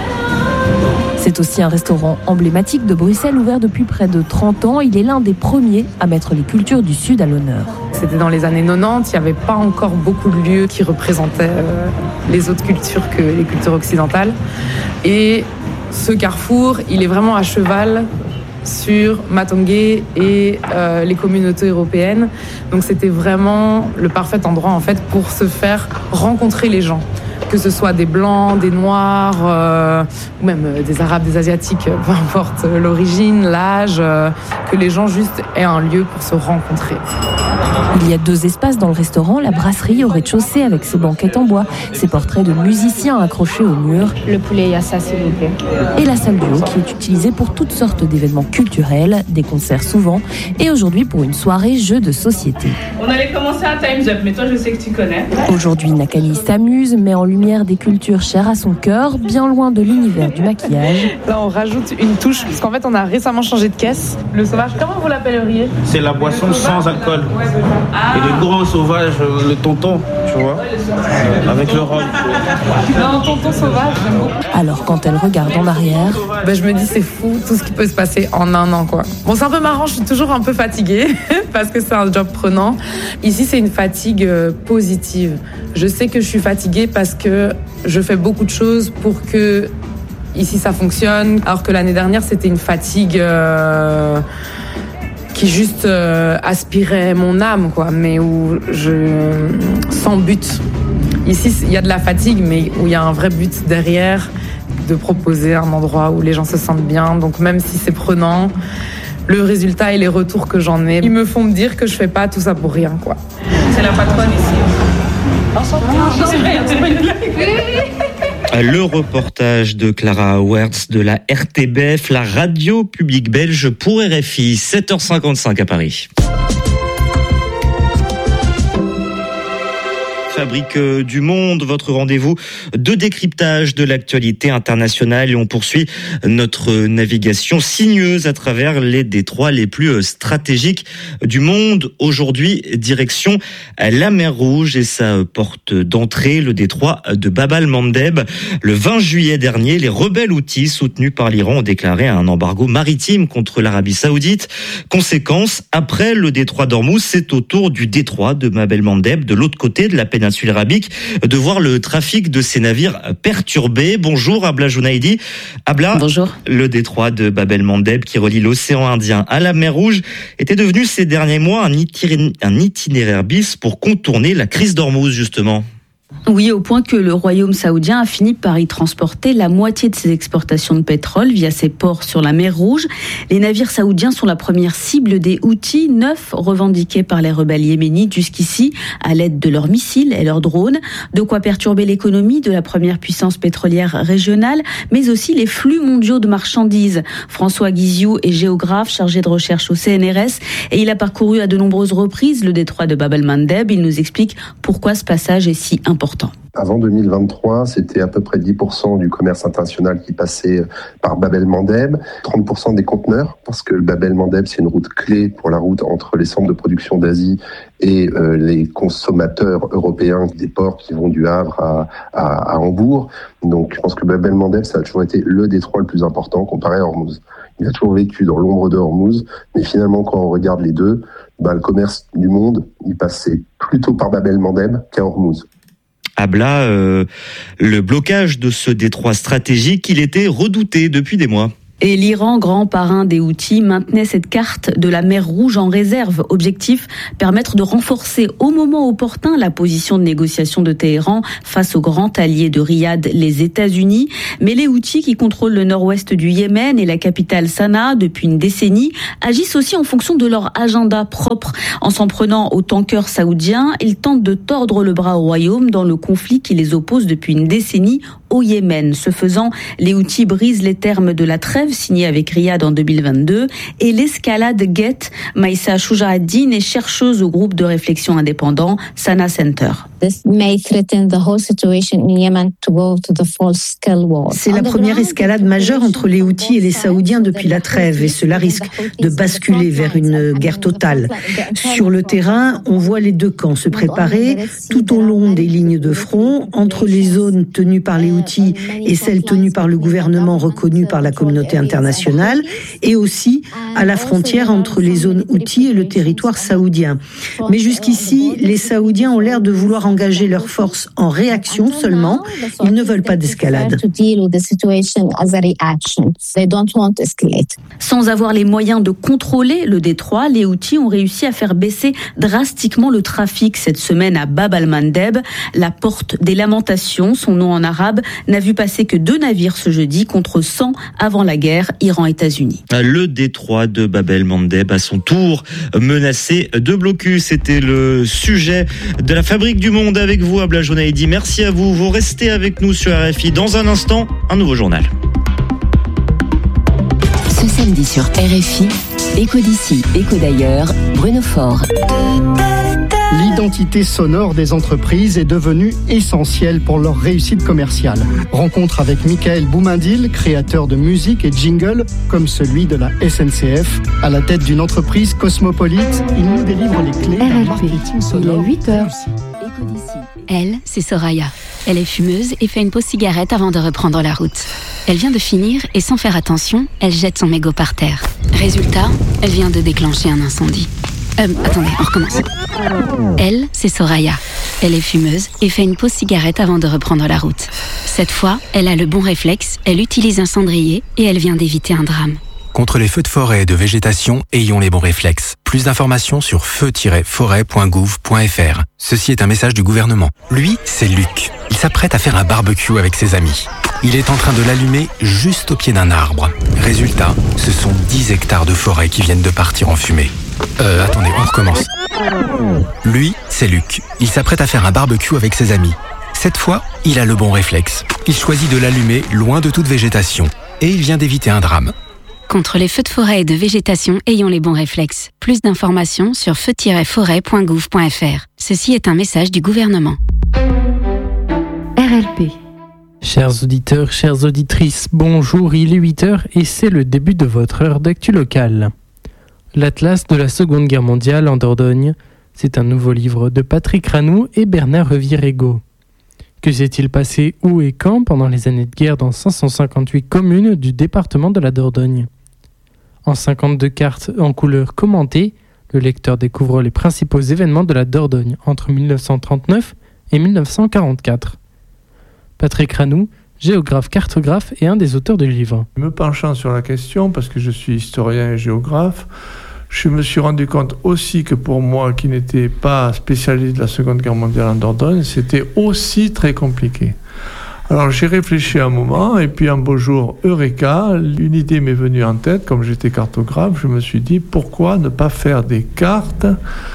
Speaker 1: C'est aussi un restaurant emblématique de Bruxelles, ouvert depuis près de trente ans. Il est l'un des premiers à mettre les cultures du Sud à l'honneur.
Speaker 4: C'était dans les années quatre-vingt-dix, il n'y avait pas encore beaucoup de lieux qui représentaient euh, les autres cultures que les cultures occidentales. Et ce carrefour, il est vraiment à cheval sur Matongué et euh, les communautés européennes. Donc c'était vraiment le parfait endroit en fait pour se faire rencontrer les gens. Que ce soit des Blancs, des Noirs, euh, ou même des Arabes, des Asiatiques, peu importe l'origine, l'âge, euh, que les gens juste aient un lieu pour se rencontrer.
Speaker 1: Il y a deux espaces dans le restaurant, la brasserie au rez-de-chaussée avec ses banquettes en bois, ses portraits de musiciens accrochés au mur.
Speaker 21: Le poulet yassa, s'il vous plaît.
Speaker 1: Et la salle du haut qui est utilisée pour toutes sortes d'événements culturels, des concerts souvent, et aujourd'hui pour une soirée jeu de société.
Speaker 3: On allait commencer à Time's Up, mais toi je sais que tu connais.
Speaker 1: Aujourd'hui, Nakani s'amuse, met en lumière des cultures chères à son cœur, bien loin de l'univers du maquillage.
Speaker 4: Là, on rajoute une touche, parce qu'en fait, on a récemment changé de caisse. Le sauvage, comment vous l'appelleriez ?
Speaker 7: C'est la boisson sans alcool. Ah. Et le grand sauvage, le tonton, tu vois, avec le rhum.
Speaker 4: Non, tonton sauvage, j'aime beaucoup.
Speaker 1: Alors, quand elle regarde en arrière,
Speaker 4: ben, je me dis, c'est fou, tout ce qui peut se passer en un an, quoi. Bon, c'est un peu marrant, je suis toujours un peu fatiguée, parce que c'est un job prenant. Ici, c'est une fatigue positive. Je sais que je suis fatiguée parce que je fais beaucoup de choses pour que ici ça fonctionne, alors que l'année dernière c'était une fatigue euh, qui juste euh, aspirait mon âme, quoi, mais où je sans but. Ici il y a de la fatigue, mais où il y a un vrai but derrière, de proposer un endroit où les gens se sentent bien. Donc même si c'est prenant, le résultat et les retours que j'en ai, ils me font me dire que je fais pas tout ça pour rien, quoi.
Speaker 3: C'est la patronne ici. C'est vrai, c'est pas une blague.
Speaker 5: Le reportage de Clara Wertz de la R T B F, la radio publique belge pour R F I, sept heures cinquante-cinq à Paris. Fabrique du Monde, votre rendez-vous de décryptage de l'actualité internationale, et on poursuit notre navigation sinueuse à travers les détroits les plus stratégiques du monde. Aujourd'hui, direction la mer Rouge et sa porte d'entrée, le détroit de Bab el-Mandeb. Le vingt juillet dernier, les rebelles houthis soutenus par l'Iran ont déclaré un embargo maritime contre l'Arabie Saoudite. Conséquence, après le détroit d'Ormuz, c'est au tour du détroit de Bab el-Mandeb, de l'autre côté de la péninsule arabique, de voir le trafic de ces navires perturbé. Bonjour Abla Jounaidi. Abla,
Speaker 8: bonjour.
Speaker 5: Le détroit de Bab el-Mandeb qui relie l'océan Indien à la mer Rouge était devenu ces derniers mois un itinéraire, un itinéraire bis pour contourner la crise d'Ormuz justement.
Speaker 8: Oui, au point que le royaume saoudien a fini par y transporter la moitié de ses exportations de pétrole via ses ports sur la mer Rouge. Les navires saoudiens sont la première cible des Houthis, neuf revendiqués par les rebelles yéménites jusqu'ici à l'aide de leurs missiles et leurs drones. De quoi perturber l'économie de la première puissance pétrolière régionale, mais aussi les flux mondiaux de marchandises. François Guiziou est géographe chargé de recherche au C N R S et il a parcouru à de nombreuses reprises le détroit de Bab el-Mandeb. Il nous explique pourquoi ce passage est si important.
Speaker 10: Avant deux mille vingt-trois, c'était à peu près dix pour cent du commerce international qui passait par Bab el-Mandeb, trente pour cent des conteneurs, parce que le Bab el-Mandeb, c'est une route clé pour la route entre les centres de production d'Asie et euh, les consommateurs européens des ports qui vont du Havre à, à, à Hambourg. Donc je pense que Bab el-Mandeb, ça a toujours été le détroit le plus important comparé à Hormuz. Il a toujours vécu dans l'ombre de Hormuz, mais finalement quand on regarde les deux, bah, le commerce du monde, il passait plutôt par Bab el-Mandeb qu'à Hormuz.
Speaker 5: Abla, euh, le blocage de ce détroit stratégique, il était redouté depuis des mois.
Speaker 8: Et l'Iran, grand parrain des Houthis, maintenait cette carte de la mer Rouge en réserve. Objectif, permettre de renforcer au moment opportun la position de négociation de Téhéran face au grand allié de Riyad, les États-Unis. Mais les Houthis, qui contrôlent le nord-ouest du Yémen et la capitale Sanaa depuis une décennie, agissent aussi en fonction de leur agenda propre. En s'en prenant aux tankers saoudiens, ils tentent de tordre le bras au royaume dans le conflit qui les oppose depuis une décennie au Yémen. Ce faisant, les Houthis brisent les termes de la trêve signé avec Riyad en deux mille vingt-deux, et l'escalade Get. Maïssa Choujahaddine est chercheuse au groupe de réflexion indépendant Sana Center.
Speaker 12: C'est la première escalade majeure entre les Houthis et les Saoudiens depuis la trêve, et cela risque de basculer vers une guerre totale. Sur le terrain, on voit les deux camps se préparer tout au long des lignes de front, entre les zones tenues par les Houthis et celles tenues par le gouvernement reconnu par la communauté internationale, et aussi à la frontière entre les zones Houthis et le territoire saoudien. Mais jusqu'ici, les Saoudiens ont l'air de vouloir engager leurs forces en réaction seulement. Ils ne veulent pas d'escalade.
Speaker 8: Sans avoir les moyens de contrôler le détroit, les Houthis ont réussi à faire baisser drastiquement le trafic cette semaine à Bab al-Mandeb, la porte des lamentations, son nom en arabe, n'a vu passer que deux navires ce jeudi contre cent avant la guerre, Iran-États-Unis.
Speaker 5: Le détroit de Bab el-Mandeb à son tour menacé de blocus. C'était le sujet de la Fabrique du Monde avec vous, Abla Jonaïdi. Merci à vous. Vous restez avec nous sur R F I. Dans un instant, un nouveau journal.
Speaker 1: Ce samedi sur R F I, Écho d'ici, Écho d'ailleurs, Bruno Faure.
Speaker 9: L'identité sonore des entreprises est devenue essentielle pour leur réussite commerciale. Rencontre avec Michael Boumindil, créateur de musique et jingle comme celui de la S N C F. À la tête d'une entreprise cosmopolite, il nous délivre les clés d'un marketing sonore.
Speaker 1: Il est huit heures.
Speaker 11: Elle, c'est Soraya. Elle est fumeuse et fait une pause cigarette avant de reprendre la route. Elle vient de finir et sans faire attention, elle jette son mégot par terre. Résultat, elle vient de déclencher un incendie. Euh, attendez, on recommence. Elle, c'est Soraya. Elle est fumeuse et fait une pause cigarette avant de reprendre la route. Cette fois, elle a le bon réflexe, elle utilise un cendrier et elle vient d'éviter un drame.
Speaker 14: Contre les feux de forêt et de végétation, ayons les bons réflexes. Plus d'informations sur feu tiret forêt point gouv point f r. Ceci est un message du gouvernement. Lui, c'est Luc. Il s'apprête à faire un barbecue avec ses amis. Il est en train de l'allumer juste au pied d'un arbre. Résultat, ce sont dix hectares de forêt qui viennent de partir en fumée. Euh, attendez, on recommence. Lui, c'est Luc. Il s'apprête à faire un barbecue avec ses amis. Cette fois, il a le bon réflexe. Il choisit de l'allumer loin de toute végétation. Et il vient d'éviter un drame.
Speaker 11: Contre les feux de forêt et de végétation, ayons les bons réflexes. Plus d'informations sur feu tiret forêt point gouv point f r. Ceci est un message du gouvernement.
Speaker 1: R L P.
Speaker 6: Chers auditeurs, chères auditrices, bonjour, il est huit heures et c'est le début de votre heure d'actu locale. L'Atlas de la Seconde Guerre mondiale en Dordogne, c'est un nouveau livre de Patrick Ranou et Bernard Revier-Ego. Que s'est-il passé où et quand pendant les années de guerre dans cinq cent cinquante-huit communes du département de la Dordogne ? En cinquante-deux cartes en couleur commentée, le lecteur découvre les principaux événements de la Dordogne entre mille neuf cent trente-neuf et mille neuf cent quarante-quatre. Patrick Ranou, géographe cartographe et un des auteurs du livre.
Speaker 15: Me penchant sur la question, parce que je suis historien et géographe, je me suis rendu compte aussi que pour moi, qui n'étais pas spécialiste de la Seconde Guerre mondiale en Dordogne, c'était aussi très compliqué. Alors j'ai réfléchi un moment, et puis un beau jour, Eureka, une idée m'est venue en tête, comme j'étais cartographe, je me suis dit, pourquoi ne pas faire des cartes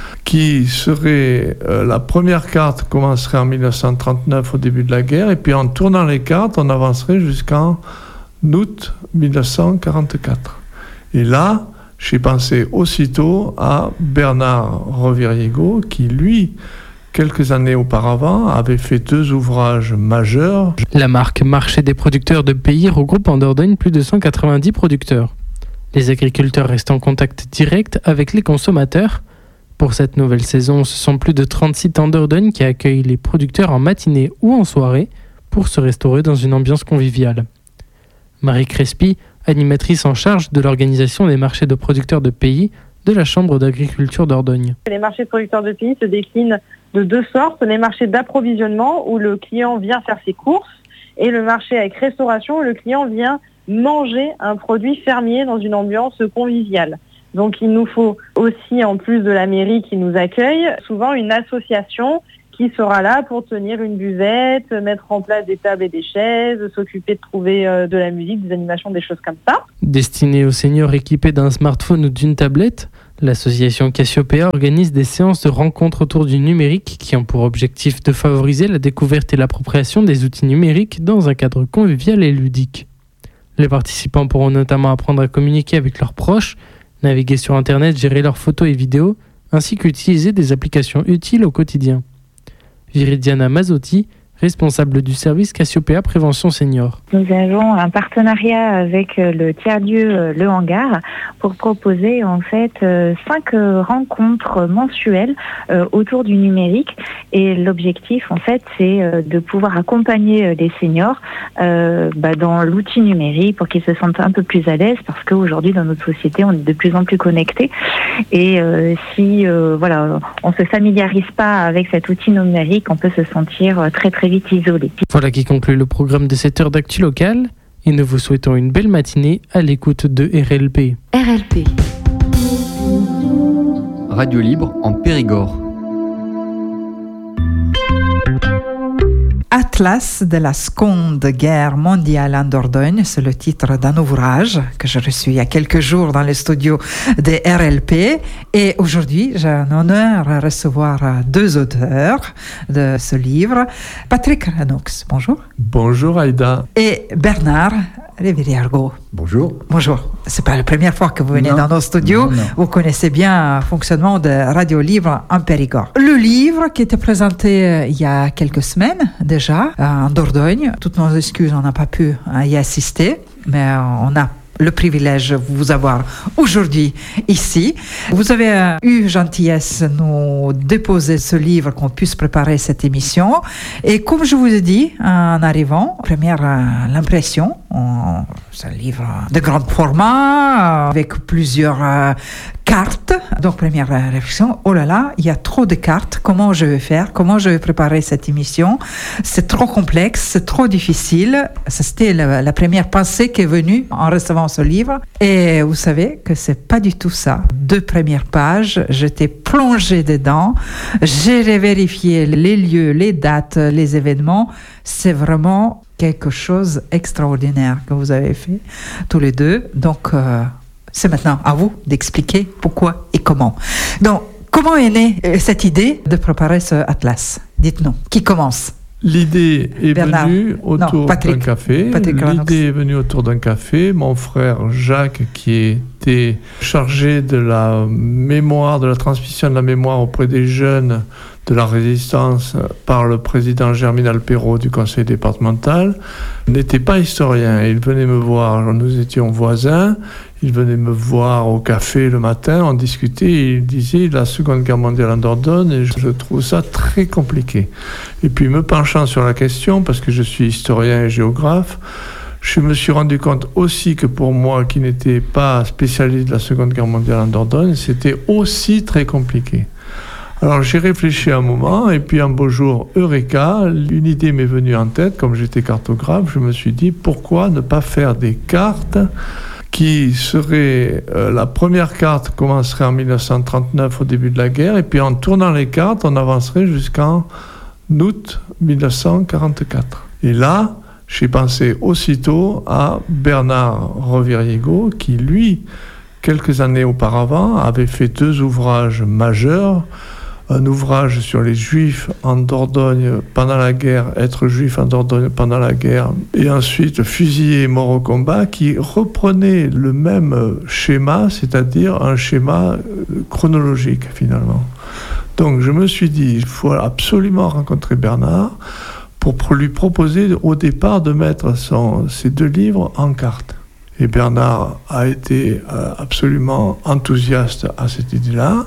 Speaker 15: qui seraient... Euh, la première carte commencerait en mille neuf cent trente-neuf, au début de la guerre, et puis en tournant les cartes, on avancerait jusqu'en août mille neuf cent quarante-quatre. Et là, j'ai pensé aussitôt à Bernard Revier-Ego, qui lui... quelques années auparavant, avait fait deux ouvrages majeurs.
Speaker 6: La marque Marché des producteurs de pays regroupe en Dordogne plus de cent quatre-vingt-dix producteurs. Les agriculteurs restent en contact direct avec les consommateurs. Pour cette nouvelle saison, ce sont plus de trente sites en Dordogne qui accueillent les producteurs en matinée ou en soirée pour se restaurer dans une ambiance conviviale. Marie Crespi, animatrice en charge de l'organisation des marchés de producteurs de pays de la Chambre d'agriculture Dordogne.
Speaker 25: Les marchés de producteurs de pays se déclinent de deux sortes, les marchés d'approvisionnement où le client vient faire ses courses et le marché avec restauration où le client vient manger un produit fermier dans une ambiance conviviale. Donc il nous faut aussi, en plus de la mairie qui nous accueille, souvent une association qui sera là pour tenir une buvette, mettre en place des tables et des chaises, s'occuper de trouver de la musique, des animations, des choses comme ça.
Speaker 6: Destinée aux seniors équipés d'un smartphone ou d'une tablette, l'association Cassiopeia organise des séances de rencontres autour du numérique qui ont pour objectif de favoriser la découverte et l'appropriation des outils numériques dans un cadre convivial et ludique.
Speaker 2: Les participants pourront notamment apprendre à communiquer avec leurs proches, naviguer sur Internet, gérer leurs photos et vidéos, ainsi qu'utiliser des applications utiles au quotidien. Viridiana Mazzotti, responsable du service Cassiopéa Prévention Senior.
Speaker 13: Nous avons un partenariat avec le tiers-lieu Le Hangar pour proposer en fait cinq rencontres mensuelles autour du numérique, et l'objectif en fait c'est de pouvoir accompagner les seniors euh, bah, dans l'outil numérique pour qu'ils se sentent un peu plus à l'aise, parce qu'aujourd'hui dans notre société on est de plus en plus connectés, et euh, si euh, voilà on se familiarise pas avec cet outil numérique, on peut se sentir très très vite isolé.
Speaker 2: Voilà qui conclut le programme de cette heure d'actu locale, et nous vous souhaitons une belle matinée à l'écoute de R L P.
Speaker 1: R L P.
Speaker 16: Radio libre en Périgord.
Speaker 17: Atlas de la Seconde Guerre mondiale en Dordogne, c'est le titre d'un ouvrage que j'ai reçu il y a quelques jours dans les studios de R L P. Et aujourd'hui, j'ai un honneur à recevoir deux auteurs de ce livre. Patrick Ranoux, bonjour.
Speaker 15: Bonjour Aïda.
Speaker 17: Et Bernard Reviriargo.
Speaker 19: Bonjour.
Speaker 17: Bonjour. C'est pas la première fois que vous venez
Speaker 19: non.
Speaker 17: dans nos studios.
Speaker 19: Non, non.
Speaker 17: Vous connaissez bien le fonctionnement de Radio Libre en Périgord. Le livre qui était présenté il y a quelques semaines déjà en Dordogne. Toutes nos excuses, on n'a pas pu y assister, mais on a le privilège de vous avoir aujourd'hui ici. Vous avez eu gentillesse de nous déposer ce livre, qu'on puisse préparer cette émission. Et comme je vous ai dit en arrivant, première l'impression, on, c'est un livre de grand format avec plusieurs euh, cartes. Donc première réflexion, oh là là, il y a trop de cartes. Comment je vais faire? Comment je vais préparer cette émission? C'est trop complexe, c'est trop difficile. Ça, c'était la, la première pensée qui est venue en recevant ce livre. Et vous savez que c'est pas du tout ça. Deux premières pages, j'étais plongée dedans. J'ai vérifié les lieux, les dates, les événements. C'est vraiment quelque chose d'extraordinaire que vous avez fait tous les deux. Donc, euh, c'est maintenant à vous d'expliquer pourquoi et comment. Donc, comment est née cette idée de préparer ce atlas? Dites-nous, qui commence?
Speaker 15: L'idée est
Speaker 17: Bernard.
Speaker 15: venue autour
Speaker 17: Non, Patrick.
Speaker 15: d'un café.
Speaker 17: Patrick
Speaker 15: L'idée est venue autour d'un café. Mon frère Jacques, qui était chargé de la mémoire, de la transmission de la mémoire auprès des jeunes de la résistance par le président Germinal Perrault du conseil départemental, n'était pas historien. Il venait me voir, nous étions voisins, il venait me voir au café le matin, on discutait, et il disait la Seconde Guerre mondiale en Dordogne, et je trouve ça très compliqué. Et puis me penchant sur la question, parce que je suis historien et géographe, je me suis rendu compte aussi que pour moi, qui n'étais pas spécialiste de la Seconde Guerre mondiale en Dordogne, c'était aussi très compliqué. Alors j'ai réfléchi un moment, et puis un beau jour, Eureka, une idée m'est venue en tête. Comme j'étais cartographe, je me suis dit pourquoi ne pas faire des cartes qui seraient... Euh, la première carte commencerait en dix-neuf cent trente-neuf, au début de la guerre, et puis en tournant les cartes, on avancerait jusqu'en août dix-neuf cent quarante-quatre. Et là, j'ai pensé aussitôt à Bernard Reviriego, qui lui, quelques années auparavant, avait fait deux ouvrages majeurs. Un ouvrage sur les Juifs en Dordogne pendant la guerre, être juif en Dordogne pendant la guerre, et ensuite Fusillé et mort au combat, qui reprenait le même schéma, c'est-à-dire un schéma chronologique finalement. Donc je me suis dit, il faut absolument rencontrer Bernard pour lui proposer au départ de mettre son, ces deux livres en carte. Et Bernard a été euh, absolument enthousiaste à cette idée-là.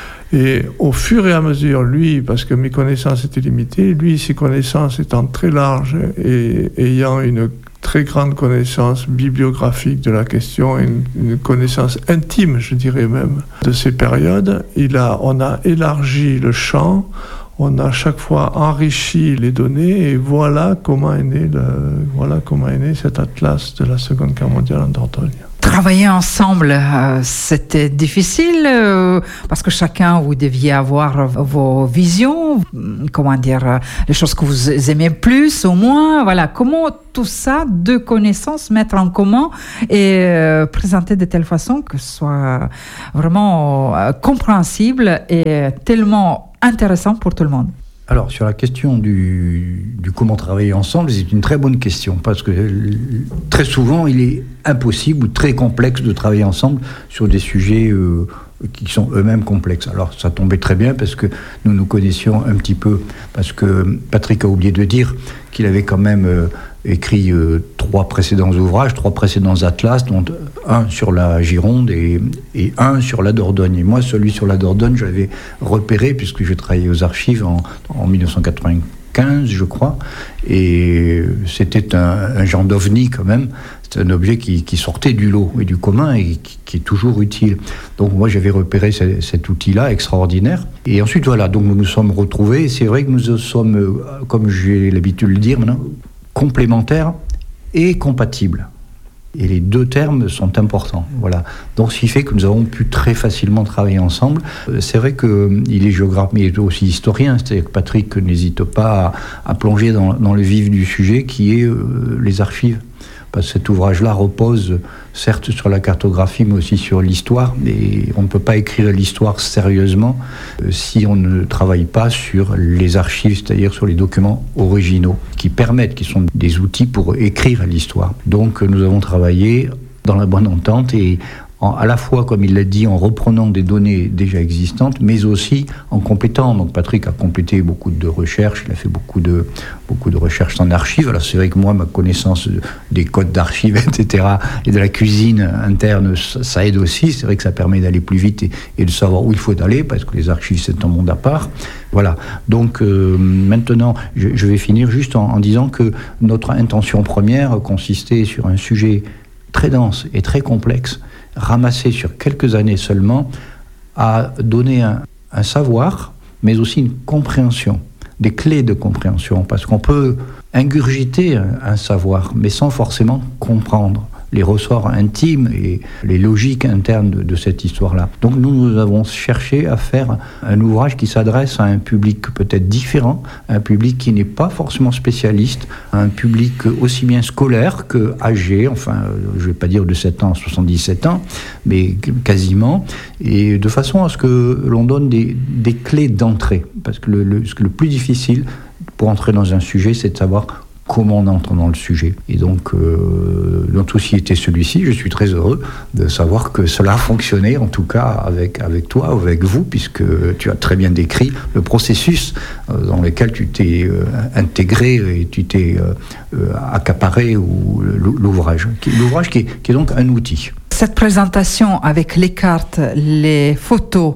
Speaker 15: Et au fur et à mesure, lui, parce que mes connaissances étaient limitées, lui, ses connaissances étant très larges et ayant une très grande connaissance bibliographique de la question, et une, une connaissance intime, je dirais même, de ces périodes, il a, on a élargi le champ, on a à chaque fois enrichi les données, et voilà comment est né, le, voilà comment est né cet atlas de la Seconde Guerre mondiale en Dordogne.
Speaker 17: Travailler ensemble, euh, c'était difficile euh, parce que chacun, vous deviez avoir vos visions, comment dire, euh, les choses que vous aimez plus ou moins. Voilà, comment tout ça, deux connaissances, mettre en commun et euh, présenter de telle façon que ce soit vraiment euh, compréhensible et tellement intéressant pour tout le monde.
Speaker 18: Alors, sur la question du, du comment travailler ensemble, c'est une très bonne question, parce que très souvent, il est impossible ou très complexe de travailler ensemble sur des sujets euh, qui sont eux-mêmes complexes. Alors, ça tombait très bien, parce que nous nous connaissions un petit peu, parce que Patrick a oublié de dire qu'il avait quand même euh, écrit euh, trois précédents ouvrages, trois précédents atlas, dont un sur la Gironde et, et un sur la Dordogne. Et moi, celui sur la Dordogne, je l'avais repéré, puisque j'ai travaillé aux archives en, en dix-neuf cent quatre-vingt-quinze, je crois, et c'était un, un genre d'ovni quand même. C'est un objet qui, qui sortait du lot et du commun et qui, qui est toujours utile. Donc moi, j'avais repéré ce, cet outil-là extraordinaire. Et ensuite, voilà, donc nous nous sommes retrouvés. Et c'est vrai que nous sommes, comme j'ai l'habitude de le dire maintenant, complémentaires et compatibles. Et les deux termes sont importants. Voilà. Donc, ce qui fait que nous avons pu très facilement travailler ensemble. C'est vrai qu'il est géographe, mais il est aussi historien. C'est-à-dire que Patrick n'hésite pas à, à plonger dans, dans le vif du sujet, qui est euh, les archives. Parce que cet ouvrage-là repose, certes, sur la cartographie, mais aussi sur l'histoire. Et on ne peut pas écrire l'histoire sérieusement euh, si on ne travaille pas sur les archives, c'est-à-dire sur les documents originaux, qui permettent, qui sont des outils pour écrire l'histoire. Donc, nous avons travaillé dans la bonne entente et en, à la fois, comme il l'a dit, en reprenant des données déjà existantes, mais aussi en complétant. Donc Patrick a complété beaucoup de recherches, il a fait beaucoup de, beaucoup de recherches en archives. Alors c'est vrai que moi, ma connaissance des codes d'archives, et cetera, et de la cuisine interne, ça, ça aide aussi. C'est vrai que ça permet d'aller plus vite et, et de savoir où il faut aller, parce que les archives, c'est un monde à part. Voilà. Donc euh, maintenant, je, je vais finir juste en, en disant que notre intention première consistait sur un sujet très dense et très complexe, ramassé sur quelques années seulement, à donner un, un savoir, mais aussi une compréhension, des clés de compréhension, parce qu'on peut ingurgiter un, un savoir, mais sans forcément comprendre les ressorts intimes et les logiques internes de, de cette histoire-là. Donc nous, nous avons cherché à faire un ouvrage qui s'adresse à un public peut-être différent, un public qui n'est pas forcément spécialiste, un public aussi bien scolaire que âgé, enfin, je ne vais pas dire de sept ans à soixante-dix-sept ans, mais quasiment, et de façon à ce que l'on donne des, des clés d'entrée. Parce que le, le, ce que le plus difficile pour entrer dans un sujet, c'est de savoir comment on entre dans le sujet. Et donc, euh, notre souci était celui-ci. Je suis très heureux de savoir que cela a fonctionné, en tout cas avec, avec toi, avec vous, puisque tu as très bien décrit le processus euh, dans lequel tu t'es euh, intégré et tu t'es euh, euh, accaparé ou, l'ouvrage. L'ouvrage qui est, qui est donc un outil.
Speaker 17: Cette présentation avec les cartes, les photos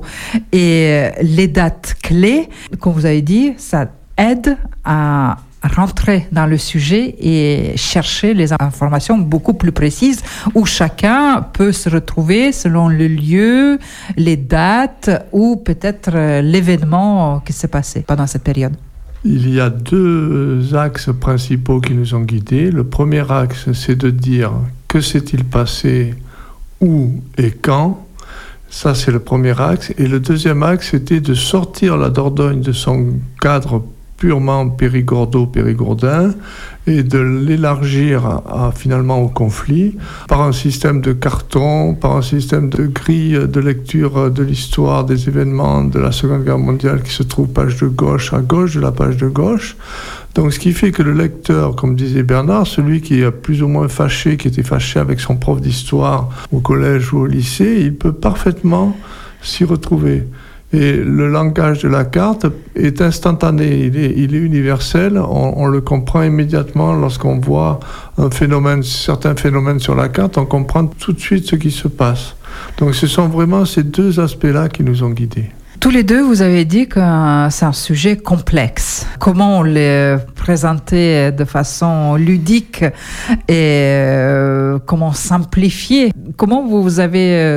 Speaker 17: et les dates clés, comme vous avez dit, ça aide à rentrer dans le sujet et chercher les informations beaucoup plus précises où chacun peut se retrouver selon le lieu, les dates ou peut-être l'événement qui s'est passé pendant cette période.
Speaker 15: Il y a deux axes principaux qui nous ont guidés. Le premier axe, c'est de dire que s'est-il passé, où et quand. Ça, c'est le premier axe. Et le deuxième axe, c'était de sortir la Dordogne de son cadre purement périgordo-périgourdin et de l'élargir à, à, finalement au conflit par un système de carton, par un système de grille de lecture de l'histoire des événements de la Seconde Guerre mondiale qui se trouve page de gauche à gauche de la page de gauche. Donc ce qui fait que le lecteur, comme disait Bernard, celui qui est plus ou moins fâché, qui était fâché avec son prof d'histoire au collège ou au lycée, il peut parfaitement s'y retrouver. Et le langage de la carte est instantané, il est, il est universel, on, on le comprend immédiatement lorsqu'on voit un phénomène, certains phénomènes sur la carte, on comprend tout de suite ce qui se passe. Donc ce sont vraiment ces deux aspects-là qui nous ont guidés.
Speaker 17: Tous les deux, vous avez dit que c'est un sujet complexe. Comment on le présenter de façon ludique et euh, comment simplifier? Comment vous avez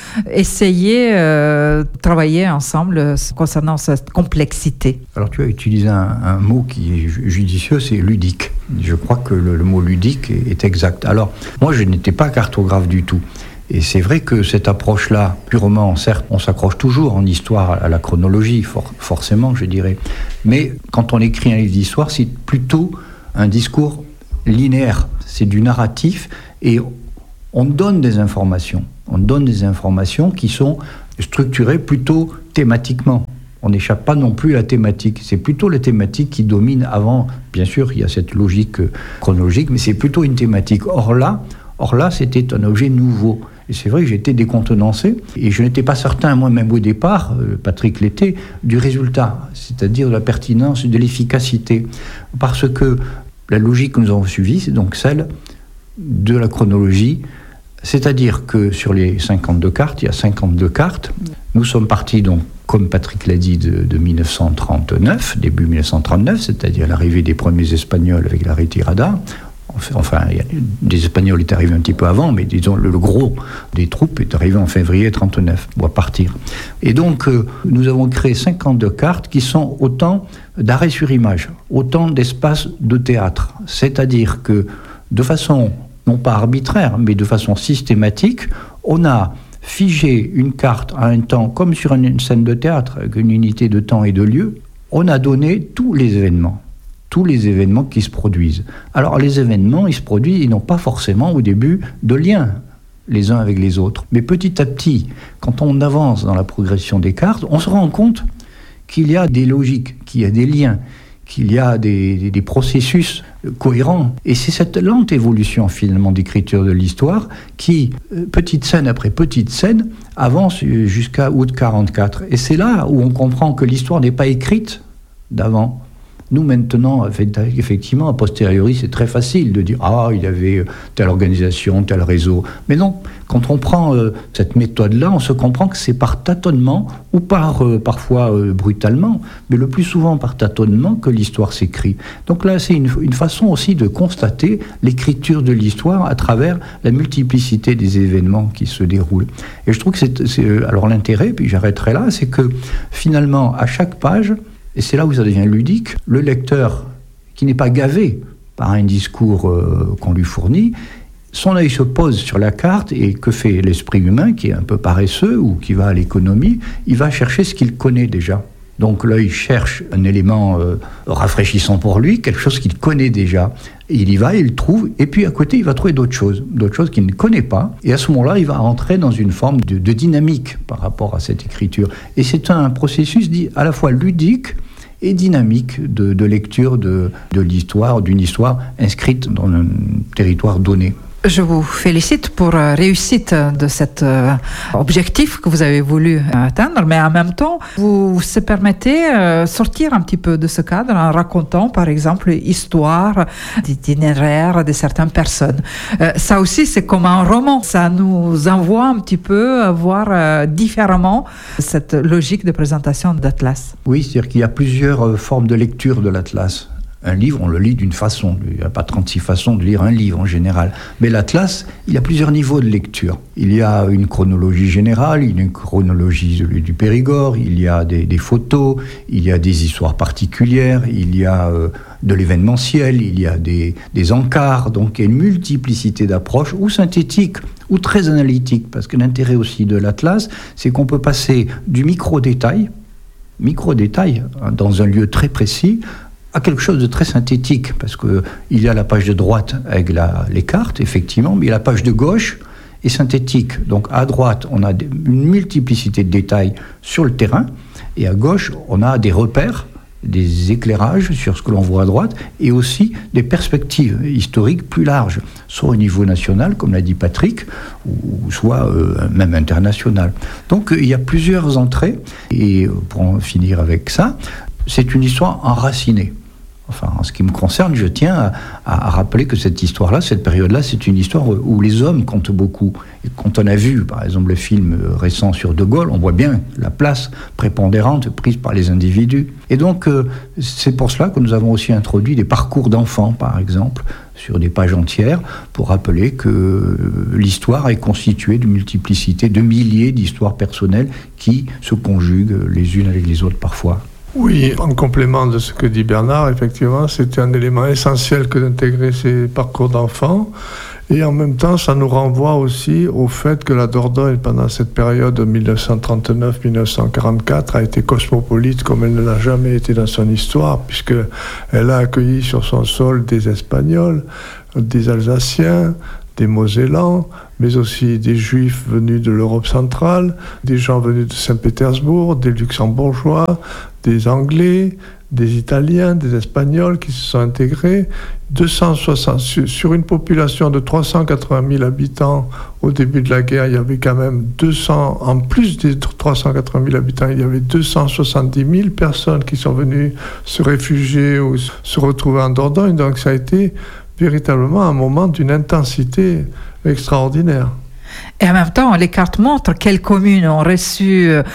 Speaker 17: essayé de travailler ensemble concernant cette complexité?
Speaker 18: Alors tu as utilisé un, un mot qui est judicieux, c'est ludique. Je crois que le, le mot ludique est, est exact. Alors moi, je n'étais pas cartographe du tout. Et c'est vrai que cette approche-là, purement, certes, on s'accroche toujours en histoire à la chronologie, for- forcément, je dirais. Mais quand on écrit un livre d'histoire, c'est plutôt un discours linéaire. C'est du narratif et on donne des informations. On donne des informations qui sont structurées plutôt thématiquement. on n'échappe pas non plus à la thématique. C'est plutôt la thématique qui domine avant. Bien sûr, il y a cette logique chronologique, mais c'est plutôt une thématique. Or là, or là c'était un objet nouveau. Et c'est vrai que j'étais décontenancé, et je n'étais pas certain moi-même au départ, Patrick l'était, du résultat, c'est-à-dire de la pertinence, de l'efficacité. Parce que la logique que nous avons suivie, c'est donc celle de la chronologie, c'est-à-dire que sur les cinquante-deux cartes, il y a cinquante-deux cartes. Nous sommes partis donc, comme Patrick l'a dit, de, de mille neuf cent trente-neuf, début mille neuf cent trente-neuf, c'est-à-dire l'arrivée des premiers Espagnols avec la retirada. Enfin, les Espagnols étaient arrivés un petit peu avant, mais disons le, le gros des troupes est arrivé en février trente-neuf, ou à partir. Et donc, euh, nous avons créé cinquante-deux cartes qui sont autant d'arrêts sur image, autant d'espaces de théâtre. C'est-à-dire que, de façon, non pas arbitraire, mais de façon systématique, on a figé une carte à un temps, comme sur une, une scène de théâtre, avec une unité de temps et de lieu, on a donné tous les événements. tous les événements qui se produisent. Alors les événements, ils se produisent, ils n'ont pas forcément au début de lien les uns avec les autres. Mais petit à petit, quand on avance dans la progression des cartes, on se rend compte qu'il y a des logiques, qu'il y a des liens, qu'il y a des, des, des processus cohérents. Et c'est cette lente évolution finalement d'écriture de l'histoire qui, petite scène après petite scène, avance jusqu'à août quarante-quatre. Et c'est là où on comprend que l'histoire n'est pas écrite d'avant. Nous, maintenant, effectivement, a posteriori, c'est très facile de dire « Ah, il y avait telle organisation, tel réseau ». Mais non, quand on prend euh, cette méthode-là, on se comprend que c'est par tâtonnement, ou par, euh, parfois euh, brutalement, mais le plus souvent par tâtonnement que l'histoire s'écrit. Donc là, c'est une, une façon aussi de constater l'écriture de l'histoire à travers la multiplicité des événements qui se déroulent. Et je trouve que c'est... c'est alors l'intérêt, puis j'arrêterai là, c'est que finalement, à chaque page... Et c'est là où ça devient ludique. Le lecteur, qui n'est pas gavé par un discours euh, qu'on lui fournit, son œil se pose sur la carte, et que fait l'esprit humain, qui est un peu paresseux ou qui va à l'économie? Il va chercher ce qu'il connaît déjà. Donc l'œil cherche un élément euh, rafraîchissant pour lui, quelque chose qu'il connaît déjà. Et il y va, il le trouve, et puis à côté, il va trouver d'autres choses, d'autres choses qu'il ne connaît pas. Et à ce moment-là, il va entrer dans une forme de, de dynamique par rapport à cette écriture. Et c'est un processus dit à la fois ludique et dynamique de, de lecture de, de l'histoire, d'une histoire inscrite dans un territoire donné.
Speaker 17: Je vous félicite pour la réussite de cet euh, objectif que vous avez voulu atteindre, mais en même temps, vous se permettez de euh, sortir un petit peu de ce cadre en racontant, par exemple, l'histoire, l'itinéraire de certaines personnes. Euh, ça aussi, c'est comme un roman. Ça nous envoie un petit peu voir euh, différemment cette logique de présentation d'Atlas.
Speaker 18: Oui, c'est-à-dire qu'il y a plusieurs euh, formes de lecture de l'Atlas. Un livre, on le lit d'une façon. Il n'y a pas trente-six façons de lire un livre en général. Mais l'Atlas, il y a plusieurs niveaux de lecture. Il y a une chronologie générale, une chronologie du Périgord, il y a des, des photos, il y a des histoires particulières, il y a euh, de l'événementiel, il y a des, des encarts. Donc il y a une multiplicité d'approches, ou synthétiques, ou très analytiques. Parce que l'intérêt aussi de l'Atlas, c'est qu'on peut passer du micro-détail, micro-détail, hein, dans un lieu très précis, à quelque chose de très synthétique, parce qu'il y a la page de droite avec la, les cartes, effectivement, mais la page de gauche est synthétique. Donc à droite, on a une multiplicité de détails sur le terrain, et à gauche, on a des repères, des éclairages sur ce que l'on voit à droite, et aussi des perspectives historiques plus larges, soit au niveau national, comme l'a dit Patrick, ou soit euh, même international. Donc il y a plusieurs entrées, et pour en finir avec ça, c'est une histoire enracinée. Enfin, en ce qui me concerne, je tiens à, à rappeler que cette histoire-là, cette période-là, c'est une histoire où les hommes comptent beaucoup. Et quand on a vu, par exemple, le film récent sur De Gaulle, on voit bien la place prépondérante prise par les individus. Et donc, euh, c'est pour cela que nous avons aussi introduit des parcours d'enfants, par exemple, sur des pages entières, pour rappeler que l'histoire est constituée d'une multiplicité, de milliers d'histoires personnelles qui se conjuguent les unes avec les autres parfois.
Speaker 15: Oui, en complément de ce que dit Bernard, effectivement, c'était un élément essentiel que d'intégrer ces parcours d'enfants. Et en même temps, ça nous renvoie aussi au fait que la Dordogne, pendant cette période de mille neuf cent trente-neuf à mille neuf cent quarante-quatre, a été cosmopolite comme elle ne l'a jamais été dans son histoire, puisqu'elle a accueilli sur son sol des Espagnols, des Alsaciens, des Mosellans, mais aussi des Juifs venus de l'Europe centrale, des gens venus de Saint-Pétersbourg, des Luxembourgeois, des Anglais, des Italiens, des Espagnols qui se sont intégrés. deux cent soixante, sur une population de trois cent quatre-vingt mille habitants au début de la guerre, il y avait quand même deux cents, en plus des trois cent quatre-vingt mille habitants, il y avait deux cent soixante-dix mille personnes qui sont venues se réfugier ou se retrouver en Dordogne. Donc ça a été véritablement un moment d'une intensité extraordinaire.
Speaker 17: Et en même temps, les cartes montrent quelles communes ont reçu, euh,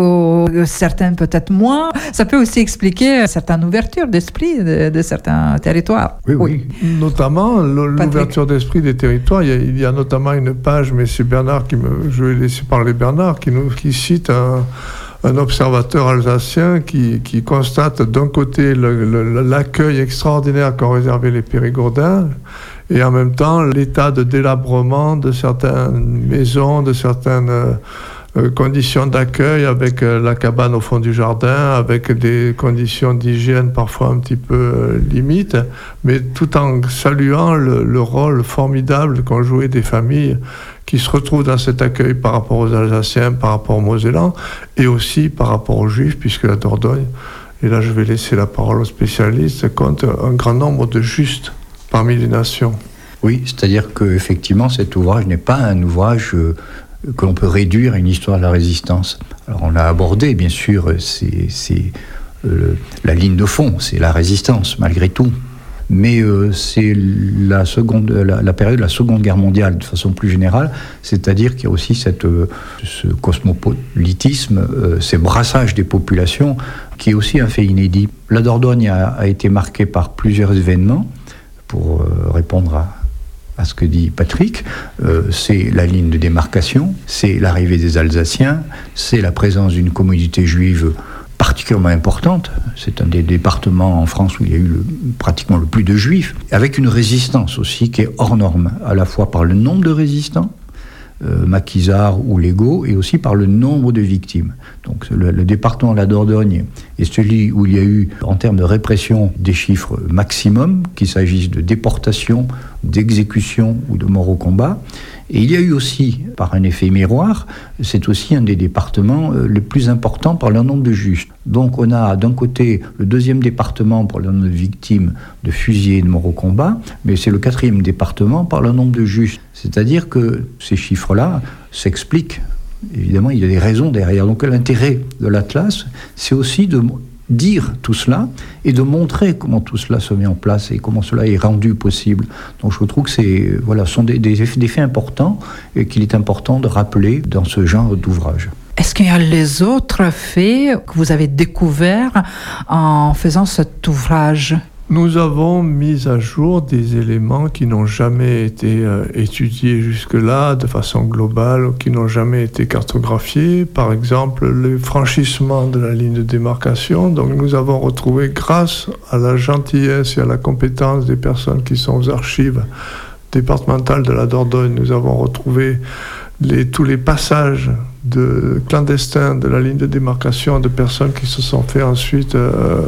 Speaker 17: ou certaines peut-être moins. Ça peut aussi expliquer certaines ouvertures d'esprit de, de certains territoires.
Speaker 15: Oui, oui. oui. Notamment le, l'ouverture d'esprit des territoires. Il y, a, il y a notamment une page, mais c'est Bernard qui me, je vais laisser parler Bernard, qui nous, qui cite un, un observateur alsacien qui, qui constate d'un côté le, le, l'accueil extraordinaire qu'ont réservé les Périgourdins, et en même temps l'état de délabrement de certaines maisons, de certaines euh, conditions d'accueil, avec euh, la cabane au fond du jardin, avec des conditions d'hygiène parfois un petit peu euh, limites, mais tout en saluant le, le rôle formidable qu'ont joué des familles qui se retrouvent dans cet accueil par rapport aux Alsaciens, par rapport aux Mosellans, et aussi par rapport aux Juifs, puisque la Dordogne, et là je vais laisser la parole aux spécialistes, compte un grand nombre de justes parmi les nations.
Speaker 18: Oui, c'est-à-dire qu'effectivement, cet ouvrage n'est pas un ouvrage euh, que l'on peut réduire à une histoire de la résistance. Alors on a abordé, bien sûr, c'est, c'est, euh, la ligne de fond, c'est la résistance, malgré tout. Mais euh, c'est la, seconde, la, la période de la Seconde Guerre mondiale, de façon plus générale, c'est-à-dire qu'il y a aussi cette, euh, ce cosmopolitisme, euh, ces brassages des populations, qui est aussi un fait inédit. La Dordogne a, a été marquée par plusieurs événements. Pour euh, répondre à, à ce que dit Patrick, euh, c'est la ligne de démarcation, c'est l'arrivée des Alsaciens, c'est la présence d'une communauté juive particulièrement importante. C'est un des départements en France où il y a eu le, pratiquement le plus de juifs, avec une résistance aussi qui est hors norme, à la fois par le nombre de résistants, Euh, maquisards ou légaux, et aussi par le nombre de victimes. Donc le, le département de la Dordogne est celui où il y a eu, en termes de répression, des chiffres maximum, qu'il s'agisse de déportation, d'exécution ou de mort au combat. Et il y a eu aussi, par un effet miroir, c'est aussi un des départements euh, les plus importants par le nombre de justes. Donc on a d'un côté le deuxième département par le nombre de victimes de fusillés et de morts au combat, mais c'est le quatrième département par le nombre de justes. C'est-à-dire que ces chiffres-là s'expliquent. Évidemment, il y a des raisons derrière. Donc l'intérêt de l'Atlas, c'est aussi de dire tout cela et de montrer comment tout cela se met en place et comment cela est rendu possible. Donc je trouve que c'est, voilà, ce sont des, des, effets, des faits importants et qu'il est important de rappeler dans ce genre d'ouvrage.
Speaker 17: Est-ce qu'il y a les autres faits que vous avez découverts en faisant cet ouvrage ?
Speaker 15: Nous avons mis à jour des éléments qui n'ont jamais été euh, étudiés jusque-là de façon globale, qui n'ont jamais été cartographiés. Par exemple, le franchissement de la ligne de démarcation. Donc nous avons retrouvé, grâce à la gentillesse et à la compétence des personnes qui sont aux archives départementales de la Dordogne, nous avons retrouvé les, tous les passages de clandestins de la ligne de démarcation de personnes qui se sont fait ensuite euh,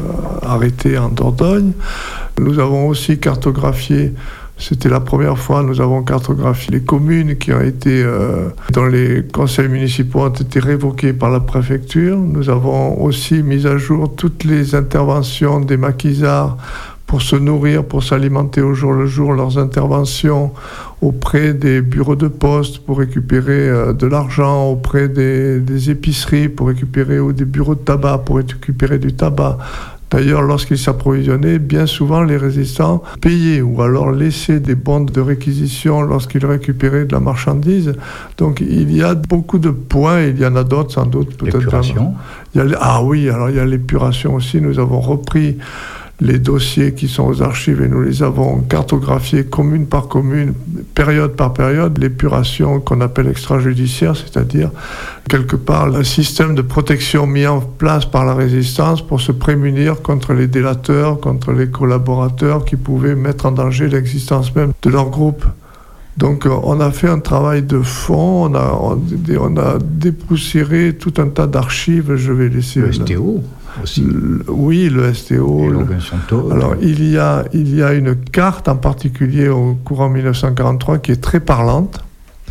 Speaker 15: arrêter en Dordogne. Nous avons aussi cartographié, c'était la première fois, nous avons cartographié les communes qui ont été, euh, dont les conseils municipaux ont été révoqués par la préfecture. Nous avons aussi mis à jour toutes les interventions des maquisards pour se nourrir, pour s'alimenter au jour le jour, leurs interventions auprès des bureaux de poste pour récupérer euh, de l'argent, auprès des, des épiceries pour récupérer, ou des bureaux de tabac pour récupérer du tabac. D'ailleurs, lorsqu'ils s'approvisionnaient, bien souvent les résistants payaient ou alors laissaient des bons de réquisition lorsqu'ils récupéraient de la marchandise. Donc il y a beaucoup de points, il y en a d'autres sans doute. Peut-être
Speaker 18: l'épuration.
Speaker 15: Il y a, ah oui, alors il y a l'épuration aussi. Nous avons repris les dossiers qui sont aux archives et nous les avons cartographiés commune par commune, période par période, l'épuration qu'on appelle extrajudiciaire, c'est-à-dire quelque part un système de protection mis en place par la résistance pour se prémunir contre les délateurs, contre les collaborateurs qui pouvaient mettre en danger l'existence même de leur groupe. Donc on a fait un travail de fond, on a, on, on a dépoussiéré tout un tas d'archives, je vais laisser...
Speaker 18: Le S T O.
Speaker 15: Le, oui, le S T O. Le, alors, il y, a, il y a une carte en particulier au courant mille neuf cent quarante-trois qui est très parlante.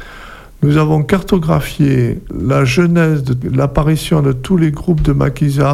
Speaker 15: Nous avons cartographié la genèse de l'apparition de tous les groupes de maquisards